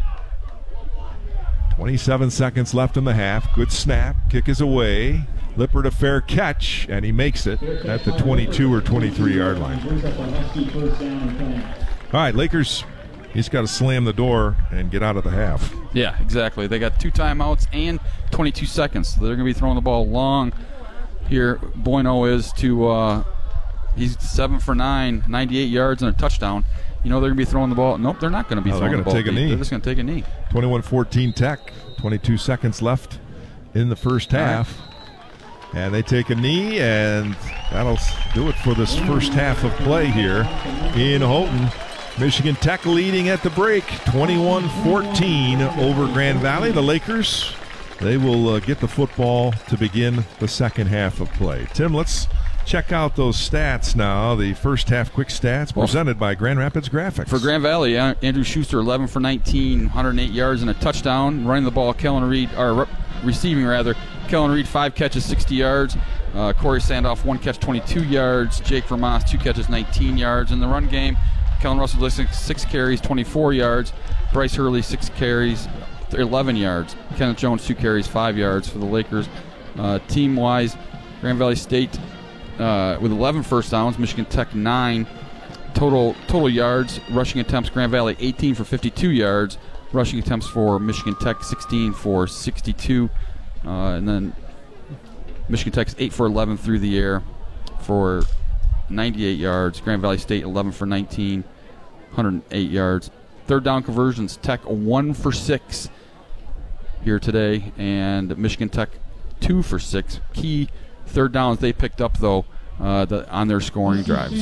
Speaker 1: twenty-seven seconds left in the half. Good snap. Kick is away. Lippert a fair catch, and he makes it at the twenty-two or twenty-three yard line. All right, Lakers, he's got to slam the door and get out of the half.
Speaker 2: Yeah, exactly. They got two timeouts and twenty-two seconds. So they're going to be throwing the ball long here. Bueno is to, uh, he's seven for nine, ninety-eight yards and a touchdown. You know they're going to be throwing the ball. Nope, they're not going to be
Speaker 1: oh,
Speaker 2: throwing the ball.
Speaker 1: They're going to take a knee.
Speaker 2: They're just going to take a knee.
Speaker 1: twenty-one fourteen Tech, twenty-two seconds left in the first half. And they take a knee, and that'll do it for this first half of play here in Houghton. Michigan Tech leading at the break, twenty-one fourteen over Grand Valley. The Lakers, they will uh, get the football to begin the second half of play. Tim, let's check out those stats now. The first half quick stats presented by Grand Rapids Graphics.
Speaker 2: For Grand Valley, uh, Andrew Schuster, eleven for nineteen, one hundred eight yards and a touchdown. Running the ball, Kellen Reed, or re- receiving rather, Kellen Reed, five catches, sixty yards. Uh, Corey Sandoff, one catch, twenty-two yards. Jake Vermas, two catches, nineteen yards. In the run game, Kellen Russell, six, six carries, twenty-four yards. Bryce Hurley, six carries, eleven yards. Kenneth Jones, two carries, five yards for the Lakers. Uh, team-wise, Grand Valley State uh, with eleven first downs, Michigan Tech nine. Total total yards, rushing attempts, Grand Valley eighteen for fifty-two yards. Rushing attempts for Michigan Tech sixteen for sixty-two. Uh, and then Michigan Tech's eight for eleven through the air for ninety-eight yards. Grand Valley State eleven for nineteen, one hundred eight yards. Third down conversions, Tech one for six here today, and Michigan Tech two for six. Key third downs they picked up, though, uh, the, on their scoring drives.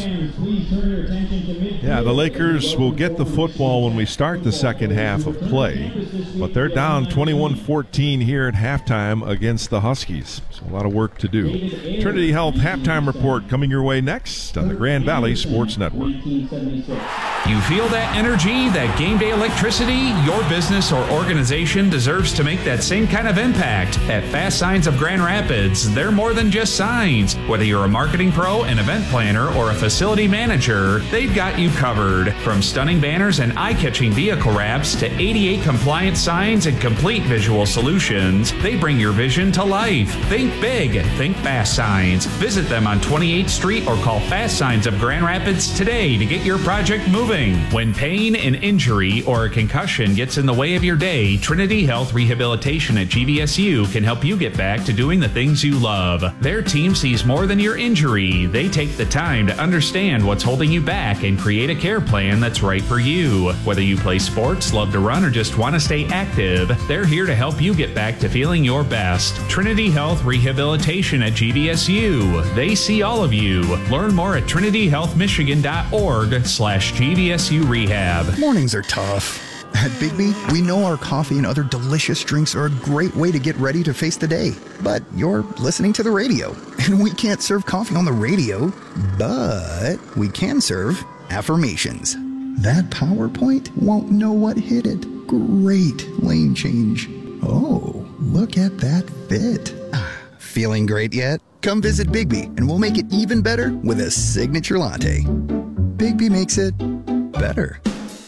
Speaker 1: Yeah, the Lakers will get the football when we start the second half of play, but they're down twenty-one fourteen here at halftime against the Huskies. So a lot of work to do. Trinity Health halftime report coming your way next on the Grand Valley Sports Network.
Speaker 3: You feel that energy, that game day electricity? Your business or organization deserves to make that same kind of impact. At Fast Signs of Grand Rapids, they're more than just signs. Whether you're a marketing pro, an event planner, or a facility manager, they've got you covered. From stunning banners and eye-catching vehicle wraps to eighty-eight compliant signs and complete visual solutions, they bring your vision to life. Think big. Think Fast Signs. Visit them on twenty-eighth Street or call Fast Signs of Grand Rapids today to get your project moving. When pain, an injury, or a concussion gets in the way of your day, Trinity Health Rehabilitation at G V S U can help you get back to doing the things you love. Their team sees more than your injury. They take the time to understand what's holding you back and create a care plan that's right for you. Whether you play sports, love to run, or just want to stay active, they're here to help you get back to feeling your best. Trinity Health Rehabilitation at G V S U. They see all of you. Learn more at trinity health michigan dot org slash G V S U Rehab.
Speaker 6: Mornings are tough. At Bigby, we know our coffee and other delicious drinks are a great way to get ready to face the day. But you're listening to the radio, and we can't serve coffee on the radio, but we can serve affirmations. That PowerPoint won't know what hit it. Great lane change. Oh, look at that fit. Feeling great yet? Come visit Bigby, and we'll make it even better with a signature latte. Bigby makes it better.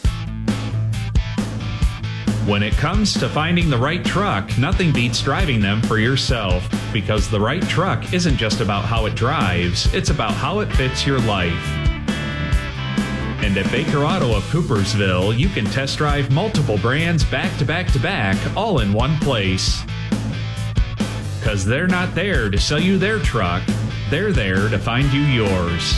Speaker 3: When it comes to finding the right truck, nothing beats driving them for yourself. Because the right truck isn't just about how it drives, it's about how it fits your life. And at Baker Auto of Coopersville, you can test drive multiple brands back to back to back, all in one place. Because they're not there to sell you their truck, they're there to find you yours.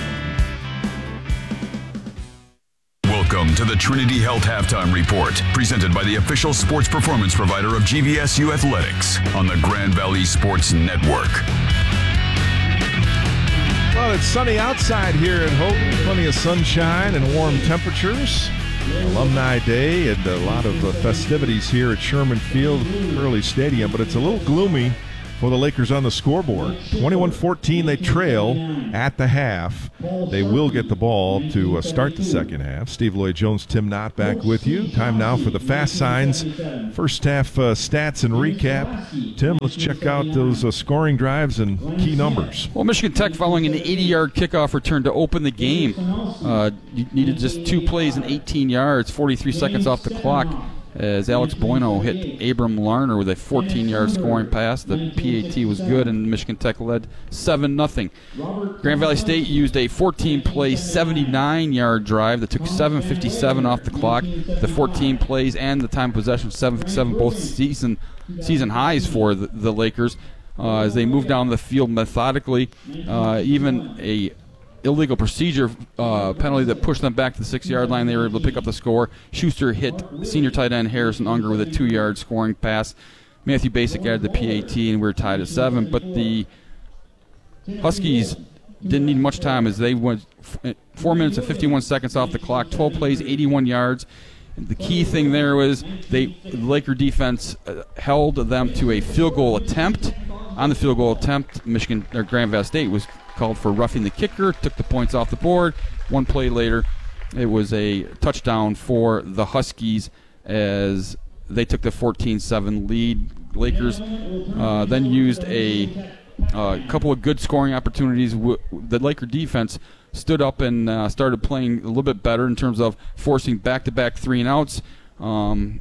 Speaker 5: Welcome to the Trinity Health Halftime Report, presented by the official sports performance provider of G V S U Athletics on the Grand Valley Sports Network.
Speaker 1: Well, it's sunny outside here at Houghton. Plenty of sunshine and warm temperatures. Alumni Day and a lot of uh, festivities here at Sherman Field, Hurley Stadium, but it's a little gloomy for the Lakers on the scoreboard. twenty-one fourteen, they trail at the half. They will get the ball to uh, start the second half. Steve Lloyd-Jones, Tim Knott back with you. Time now for the Fast Signs first half uh, stats and recap. Tim, let's check out those uh, scoring drives and key numbers.
Speaker 2: Well, Michigan Tech following an eighty-yard kickoff return to open the game. Uh, you needed just two plays and eighteen yards, forty-three seconds off the clock, as Alex Bueno hit Abram Larner with a fourteen-yard scoring pass. The P A T was good, and Michigan Tech led seven nothing. Grand Valley State used a fourteen-play, seventy-nine-yard drive that took seven fifty-seven off the clock. The fourteen plays and the time of possession, seven fifty-seven, both season season highs for the, the Lakers. Uh, as they moved down the field methodically, uh, even a illegal procedure uh, penalty that pushed them back to the six-yard line. They were able to pick up the score. Schuster hit senior tight end Harrison Unger with a two-yard scoring pass. Matthew Basic added the P A T, and we were tied at seven. But the Huskies didn't need much time as they went four minutes and fifty-one seconds off the clock, twelve plays, eighty-one yards. And the key thing there was they the Laker defense uh, held them to a field goal attempt. On the field goal attempt, Michigan or Grand Valley State was called for roughing the kicker, took the points off the board. One play later, it was a touchdown for the Huskies as they took the fourteen seven lead. Lakers uh, then used a uh, couple of good scoring opportunities. The Laker defense stood up and uh, started playing a little bit better in terms of forcing back-to-back three and outs. Um,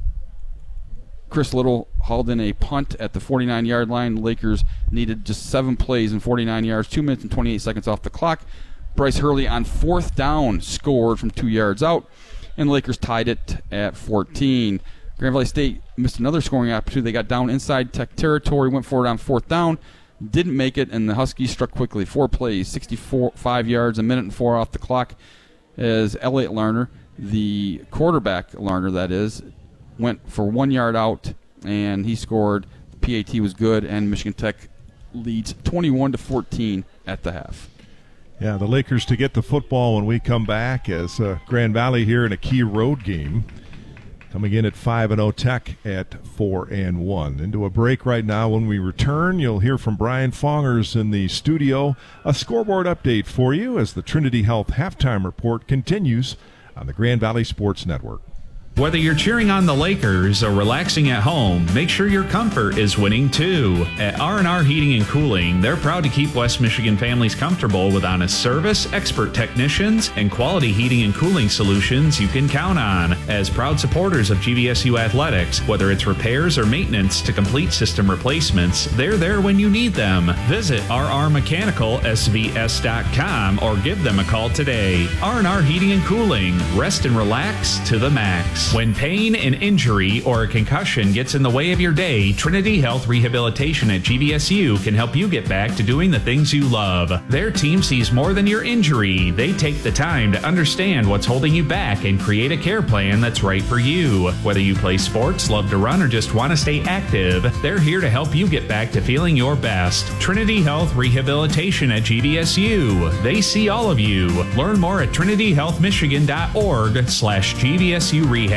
Speaker 2: Chris Little hauled in a punt at the forty-nine-yard line. Lakers needed just seven plays and forty-nine yards, two minutes and twenty-eight seconds off the clock. Bryce Hurley on fourth down scored from two yards out, and the Lakers tied it at fourteen. Grand Valley State missed another scoring opportunity. They got down inside Tech territory, went for it on fourth down, didn't make it, and the Huskies struck quickly. Four plays, sixty-four, five yards, a minute and four off the clock, as Elliott Larner, the quarterback Larner that is, went for one yard out, and he scored. The P A T was good, and Michigan Tech leads twenty-one to fourteen at the half.
Speaker 1: Yeah, the Lakers to get the football when we come back as uh, Grand Valley here in a key road game. Coming in at five and oh, Tech at four and one. Into a break right now. When we return, you'll hear from Brian Fongers in the studio. A scoreboard update for you as the Trinity Health Halftime Report continues on the Grand Valley Sports Network.
Speaker 3: Whether you're cheering on the Lakers or relaxing at home, make sure your comfort is winning too. At R and R Heating and Cooling, they're proud to keep West Michigan families comfortable with honest service, expert technicians, and quality heating and cooling solutions you can count on. As proud supporters of G V S U athletics, whether it's repairs or maintenance to complete system replacements, they're there when you need them. Visit r r mechanical s v s dot com or give them a call today. R and R Heating and Cooling, rest and relax to the max. When pain, an injury, or a concussion gets in the way of your day, Trinity Health Rehabilitation at G V S U can help you get back to doing the things you love. Their team sees more than your injury. They take the time to understand what's holding you back and create a care plan that's right for you. Whether you play sports, love to run, or just want to stay active, they're here to help you get back to feeling your best. Trinity Health Rehabilitation at G V S U. They see all of you. Learn more at trinity health michigan dot org slash G V S U Rehab.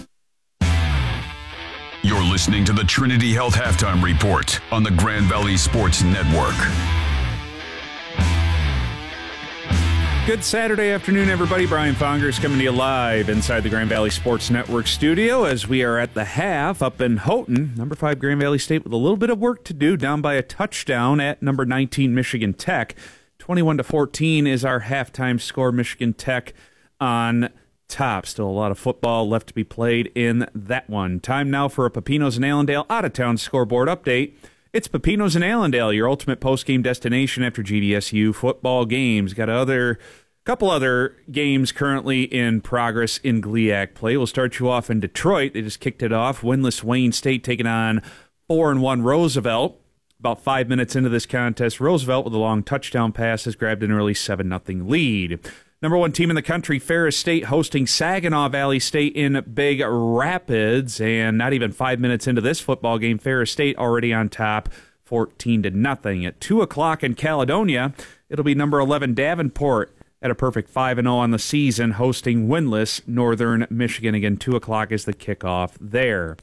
Speaker 5: You're listening to the Trinity Health Halftime Report on the Grand Valley Sports Network.
Speaker 3: Good Saturday afternoon, everybody. Brian Fongers coming to you live inside the Grand Valley Sports Network studio as we are at the half up in Houghton. Number five Grand Valley State with a little bit of work to do, down by a touchdown at number nineteen Michigan Tech. twenty-one to fourteen is our halftime score. Michigan Tech on top. Still a lot of football left to be played in that one. Time now for a Pepinos and Allendale out-of-town scoreboard update. It's Pepinos and Allendale, your ultimate post-game destination after G V S U football games. Got other couple other games currently in progress in G L I A C play. We'll start you off in Detroit. They just kicked it off. Winless Wayne State taking on four and one Roosevelt. About five minutes into this contest, Roosevelt with a long touchdown pass has grabbed an early seven nothing lead. Number one team in the country, Ferris State, hosting Saginaw Valley State in Big Rapids. And not even five minutes into this football game, Ferris State already on top, fourteen to nothing. At two o'clock in Caledonia, it'll be number eleven Davenport at a perfect five and oh on the season, hosting winless Northern Michigan. Again, two o'clock is the kickoff there.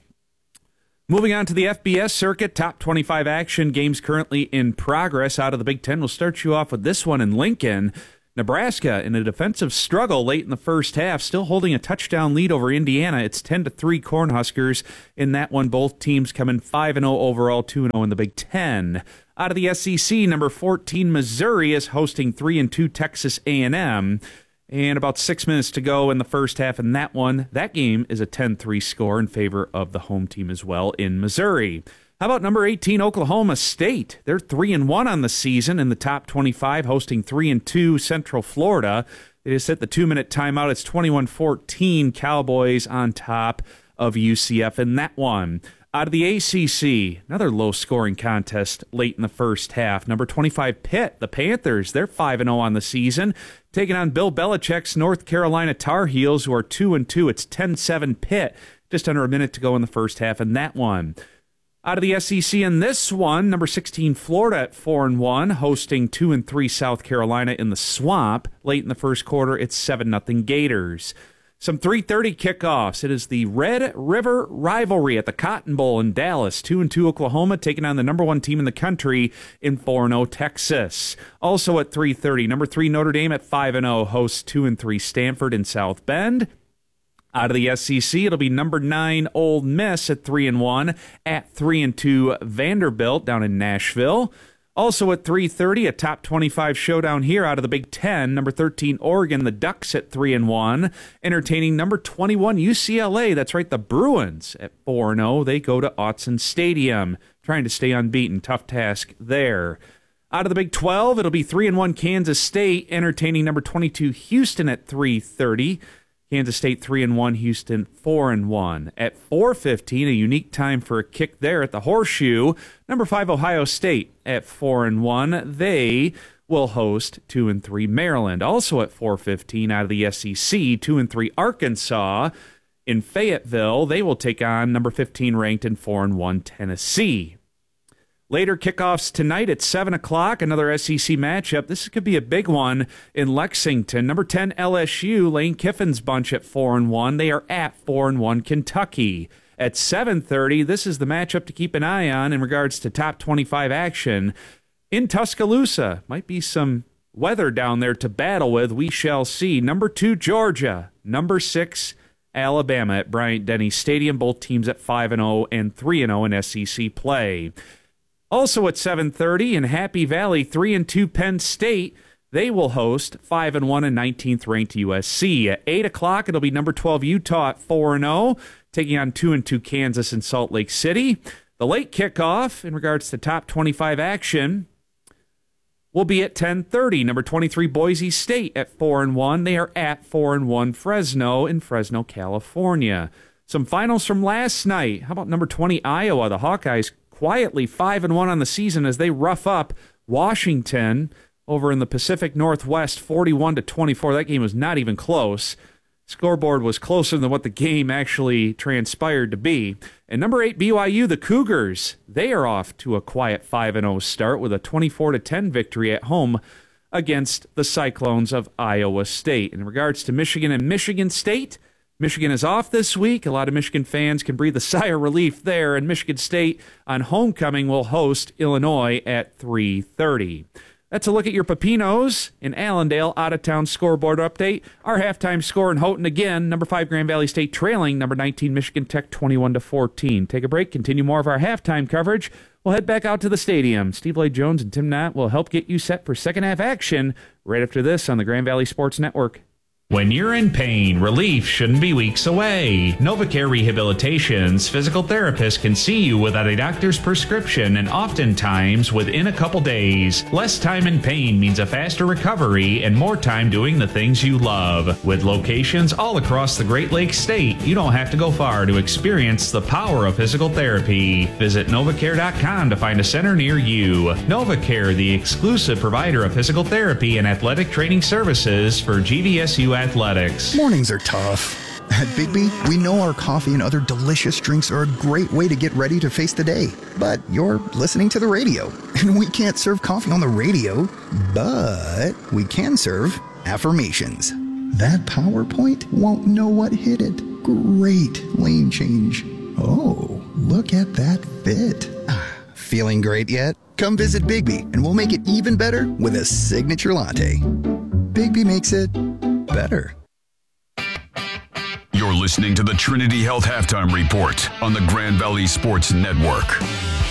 Speaker 3: Moving on to the F B S circuit, top twenty-five action, games currently in progress out of the Big Ten. We'll start you off with this one in Lincoln. Nebraska in a defensive struggle late in the first half, still holding a touchdown lead over Indiana. It's ten to three Cornhuskers in that one. Both teams come in five and oh overall, two and oh in the Big Ten. Out of the S E C, number fourteen Missouri is hosting three and two Texas A and M. And about six minutes to go in the first half in that one. That game is a ten three score in favor of the home team as well in Missouri. How about number eighteen Oklahoma State? They're three and one on the season in the top twenty-five, hosting three and two Central Florida. They just hit the two-minute timeout. It's twenty-one fourteen Cowboys on top of U C F in that one. Out of the A C C, another low-scoring contest late in the first half. Number twenty-five Pitt, the Panthers, they're five and oh on the season, taking on Bill Belichick's North Carolina Tar Heels, who are two and two. It's ten seven Pitt, just under a minute to go in the first half in that one. Out of the S E C in this one, number sixteen Florida at four and one, hosting two and three South Carolina in the Swamp. Late in the first quarter, it's seven nothing Gators. Some three thirty kickoffs. It is the Red River Rivalry at the Cotton Bowl in Dallas. two and two Oklahoma taking on the number one team in the country in four and oh Texas. Also at three thirty, number three Notre Dame at five and oh hosts two and three Stanford in South Bend. Out of the S E C, it'll be number nine Ole Miss at three and one at three and two Vanderbilt down in Nashville. Also at three thirty, a top twenty-five showdown here out of the Big Ten. Number thirteen, Oregon, the Ducks at three and one, entertaining number twenty-one, U C L A. That's right, the Bruins at four and oh. They go to Autzen Stadium, trying to stay unbeaten. Tough task there. Out of the Big twelve, it'll be three and one Kansas State, entertaining number twenty-two, Houston at three thirty. Kansas State three and one, Houston four and one. At four fifteen, a unique time for a kick there at the Horseshoe. Number five Ohio State at four and one. They will host two and three Maryland. Also at four fifteen out of the S E C, two and three Arkansas in Fayetteville. They will take on number fifteen ranked and four and one Tennessee. Later kickoffs tonight at seven o'clock, another S E C matchup. This could be a big one in Lexington. Number ten L S U, Lane Kiffin's bunch at four and one. They are at four and one Kentucky. At seven thirty, this is the matchup to keep an eye on in regards to top twenty-five action. In Tuscaloosa, might be some weather down there to battle with. We shall see. Number two Georgia, number six Alabama at Bryant-Denny Stadium. Both teams at five and oh and three and oh in S E C play. Also at seven thirty in Happy Valley, three and two Penn State. They will host five and one and nineteenth ranked U S C. At eight o'clock, it'll be number twelve Utah at four and oh, taking on two and two Kansas in Salt Lake City. The late kickoff in regards to top twenty-five action will be at ten thirty. Number twenty-three Boise State at four and one. They are at four and one Fresno in Fresno, California. Some finals from last night. How about number twenty Iowa? The Hawkeyes quietly five and one on the season as they rough up Washington over in the Pacific Northwest, forty-one to twenty-four. That game was not even close. Scoreboard was closer than what the game actually transpired to be. And number eight B Y U, the Cougars, they are off to a quiet five and oh start with a twenty-four to ten victory at home against the Cyclones of Iowa State. In regards to Michigan and Michigan State, Michigan is off this week. A lot of Michigan fans can breathe a sigh of relief there, and Michigan State on homecoming will host Illinois at three thirty. That's a look at your Pepinos in Allendale out-of-town scoreboard update. Our halftime score in Houghton again, number five Grand Valley State trailing number nineteen Michigan Tech twenty-one to fourteen. Take a break, continue more of our halftime coverage. We'll head back out to the stadium. Steve Lloyd Jones and Tim Knott will help get you set for second half action right after this on the Grand Valley Sports Network.
Speaker 7: When you're in pain, relief shouldn't be weeks away. NovaCare Rehabilitation's physical therapist can see you without a doctor's prescription and oftentimes within a couple days. Less time in pain means a faster recovery and more time doing the things you love. With locations all across the Great Lakes state, you don't have to go far to experience the power of physical therapy. Visit Novacare dot com to find a center near you. NovaCare, the exclusive provider of physical therapy and athletic training services for G V S U athletics.
Speaker 6: Mornings are tough. At Bigby, we know our coffee and other delicious drinks are a great way to get ready to face the day. But you're listening to the radio, and we can't serve coffee on the radio, but we can serve affirmations. That PowerPoint won't know what hit it. Great lane change. Oh, look at that fit. Feeling great yet? Come visit Bigby, and we'll make it even better with a signature latte. Bigby makes it better.
Speaker 5: You're listening to the Trinity Health Halftime Report on the Grand Valley Sports Network.